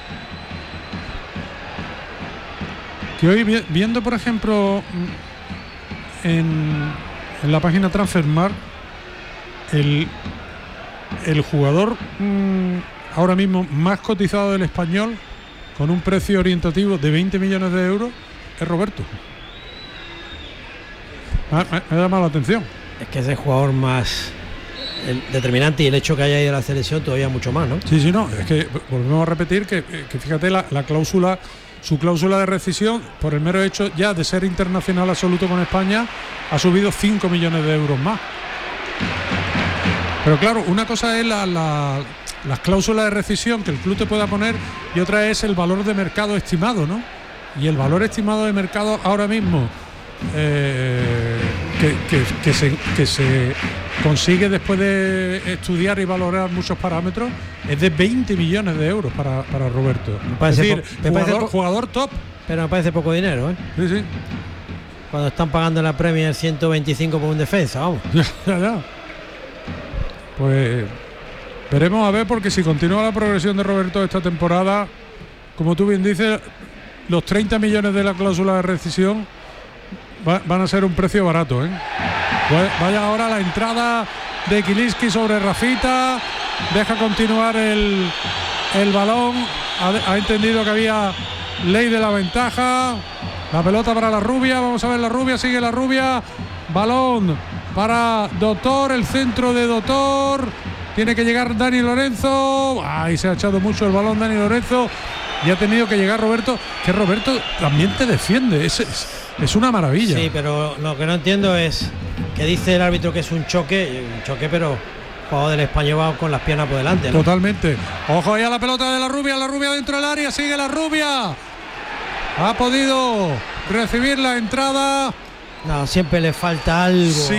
B: Que hoy vi- viendo, por ejemplo, en, en la página Transfermarkt, el, el jugador mm, ahora mismo más cotizado del Español, con un precio orientativo de veinte millones de euros, es Roberto. Ah, me, me llama la atención.
A: Es que es el jugador más el determinante y el hecho que haya ido a la selección todavía mucho más, ¿no?
B: Sí, sí, no, es que volvemos a repetir que, que fíjate la, la cláusula, su cláusula de rescisión, por el mero hecho ya de ser internacional absoluto con España, ha subido cinco millones de euros más. Pero claro, una cosa es la, la, las cláusulas de rescisión que el club te pueda poner y otra es el valor de mercado estimado, ¿no? Y el valor estimado de mercado ahora mismo eh, que, que, que, se, que se consigue después de estudiar y valorar muchos parámetros es de veinte millones de euros para, para Roberto.
A: Me parece
B: es decir,
A: po- me parece
B: jugador,
A: po-
B: jugador top.
A: Pero me parece poco dinero, ¿eh?
B: Sí, sí.
A: Cuando están pagando la Premier ciento veinticinco por un defensa, vamos.
B: Ya, ya. Pues veremos a ver, porque si continúa la progresión de Roberto esta temporada, como tú bien dices, los treinta millones de la cláusula de rescisión va, van a ser un precio barato, ¿eh? Vaya ahora la entrada de Kieliski sobre Rafita, deja continuar el, el balón, ha, ha entendido que había ley de la ventaja, la pelota para la rubia, vamos a ver la rubia, sigue la rubia, balón para Doctor, el centro de Doctor, tiene que llegar Dani Lorenzo, ahí se ha echado mucho el balón Dani Lorenzo y ha tenido que llegar Roberto, que Roberto también te defiende, es, es, es una maravilla.
A: Sí, pero lo que no entiendo es que dice el árbitro que es un choque, un choque, pero el jugador del Español va con las piernas por delante, ¿no?
B: Totalmente. Ojo ahí a la pelota de la rubia, la rubia dentro del área, sigue la rubia. Ha podido recibir la entrada.
A: No, siempre le falta algo.
B: Sí,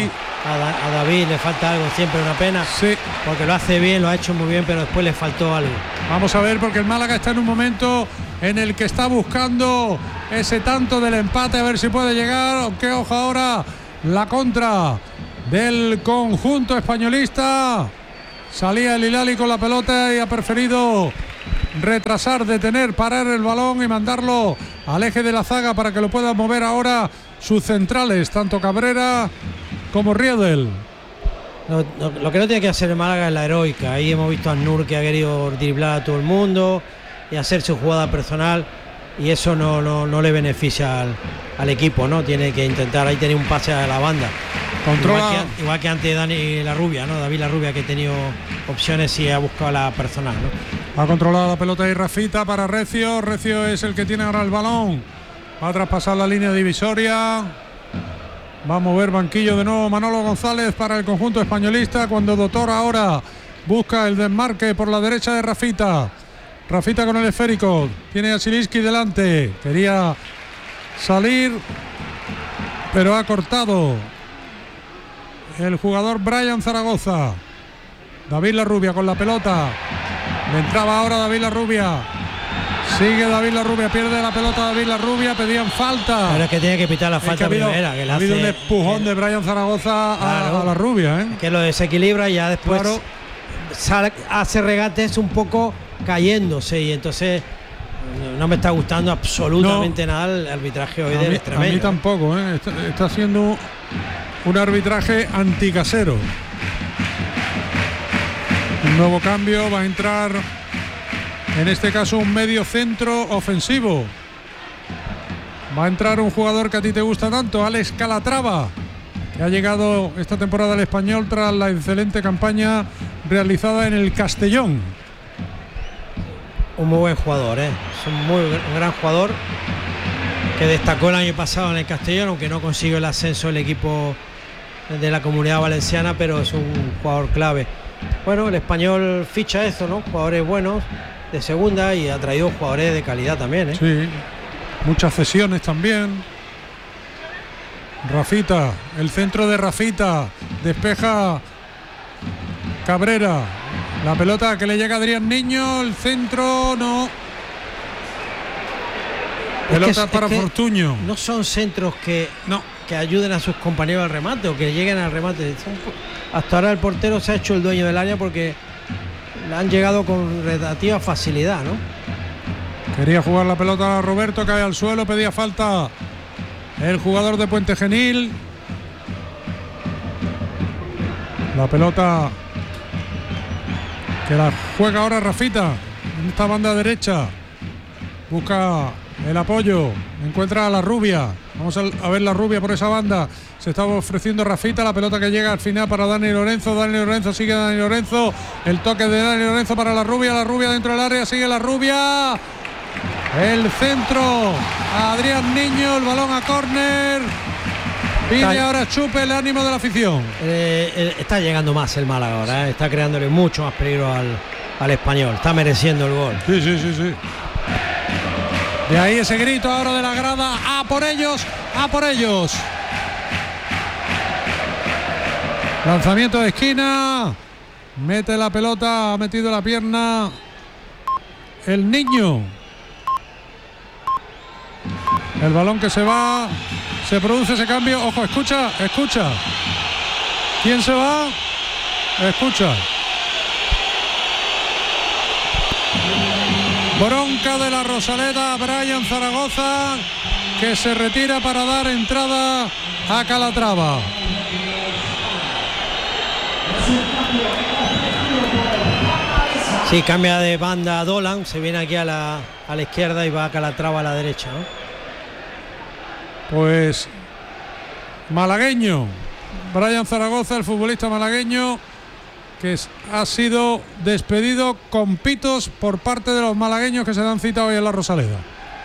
A: a, Da, a David le falta algo, siempre una pena.
B: Sí.
A: Porque lo hace bien, lo ha hecho muy bien, pero después le faltó algo.
B: Vamos a ver, porque el Málaga está en un momento en el que está buscando ese tanto del empate, a ver si puede llegar. Aunque ojo ahora la contra del conjunto españolista. Salía el Hilali con la pelota y ha preferido retrasar, detener, parar el balón y mandarlo al eje de la zaga para que lo puedan mover ahora sus centrales, tanto Cabrera como Riedel.
A: Lo, lo, lo que no tiene que hacer el Málaga es la heroica. Ahí hemos visto a Nur que ha querido driblar a todo el mundo y hacer su jugada personal, y eso no, no, no le beneficia al, al equipo, ¿no? Tiene que intentar, ahí tener un pase a la banda.
B: Controla.
A: Igual que, igual que antes Dani La Rubia, ¿no? David La Rubia, que ha tenido opciones y ha buscado la personal, ¿no?
B: Ha controlado la pelota y Rafita para Recio. Recio es el que tiene ahora el balón. Va a traspasar la línea divisoria. Va a mover banquillo de nuevo Manolo González para el conjunto españolista, cuando Doctor ahora busca el desmarque por la derecha de Rafita. Rafita con el esférico. Tiene a Silinski delante. Quería salir, pero ha cortado el jugador Brian Zaragoza. David La Rubia con la pelota. Le entraba ahora David La Rubia. Sigue David La Rubia, pierde la pelota David La Rubia, pedían falta.
A: Pero es que tiene que pitar la falta
B: ha habido,
A: primera. Que
B: ha habido
A: hace,
B: un empujón
A: que,
B: de Brian Zaragoza claro, a, a La Rubia, ¿eh?
A: Que lo desequilibra y ya después
B: claro.
A: sale, hace regates un poco cayéndose, y entonces no me está gustando absolutamente no. nada el arbitraje hoy
B: a
A: del
B: mí,
A: extremeño.
B: A mí tampoco, ¿eh? está, está haciendo un arbitraje anticasero. Un nuevo cambio, va a entrar en este caso un medio centro ofensivo. Va a entrar un jugador que a ti te gusta tanto, Alex Calatrava, que ha llegado esta temporada al Español tras la excelente campaña realizada en el Castellón.
A: Un muy buen jugador, ¿eh? Es un muy un gran jugador que destacó el año pasado en el Castellón, aunque no consiguió el ascenso del equipo de la Comunidad Valenciana, pero es un jugador clave. Bueno, el Español ficha eso, ¿no? Jugadores buenos de segunda, y ha traído jugadores de calidad también, ¿eh?
B: Sí, muchas cesiones también. Rafita, el centro de Rafita, despeja Cabrera, la pelota que le llega a Adrián Niño, el centro no. Pelota
A: es que,
B: para
A: es que
B: Fortuño.
A: No son centros que,
B: no.
A: que ayuden a sus compañeros al remate o que lleguen al remate. Hasta ahora el portero se ha hecho el dueño del área porque le han llegado con relativa facilidad, ¿no?
B: Quería jugar la pelota a Roberto, cae al suelo, pedía falta el jugador de Puente Genil. La pelota que la juega ahora Rafita en esta banda derecha. Busca el apoyo, encuentra a La Rubia. Vamos a ver La Rubia por esa banda. Se está ofreciendo Rafita, la pelota que llega al final para Dani Lorenzo. Dani Lorenzo, sigue Dani Lorenzo. El toque de Dani Lorenzo para La Rubia. La Rubia dentro del área, sigue La Rubia. El centro a Adrián Niño, el balón a córner. Pide ahora Chupe el ánimo de la afición.
A: Eh, está llegando más el Málaga ahora, ¿eh? Está creándole mucho más peligro al, al Español. Está mereciendo el gol.
B: Sí, sí, sí, sí. De ahí ese grito ahora de la grada. ¡A por ellos! ¡A por ellos! Lanzamiento de esquina. Mete la pelota, ha metido la pierna el Niño. El balón que se va. Se produce ese cambio. Ojo, escucha, escucha. ¿Quién se va? Escucha. Bronca de la Rosaleda, Brian Zaragoza, que se retira para dar entrada a Calatrava.
A: Sí, cambia de banda a Dolan, se viene aquí a la, a la izquierda y va a Calatrava a la derecha, ¿no?
B: Pues malagueño, Brian Zaragoza, el futbolista malagueño, que es, ha sido despedido con pitos por parte de los malagueños que se dan cita hoy en la Rosaleda.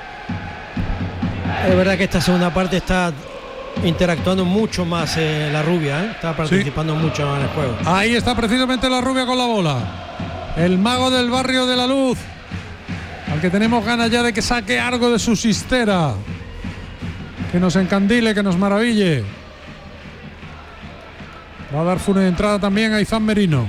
A: Es verdad que esta segunda parte está interactuando mucho más eh, La Rubia, ¿eh? Está participando sí. mucho en el juego.
B: Ahí está precisamente La Rubia con la bola. El mago del barrio de la Luz, al que tenemos ganas ya de que saque algo de su cistera, que nos encandile, que nos maraville. Va a dar fuera de entrada también a Izan Merino.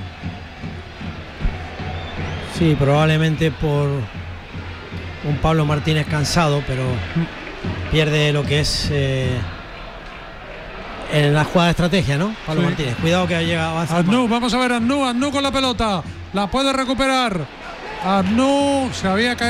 A: Sí, probablemente por un Pablo Martínez cansado, pero pierde lo que es eh, en la jugada de estrategia, ¿no? Pablo
B: Sí.
A: Martínez, cuidado que llega avanza.
B: Adnú, vamos a ver Adnú, Adnú con la pelota. La puede recuperar. Adnú se había caído.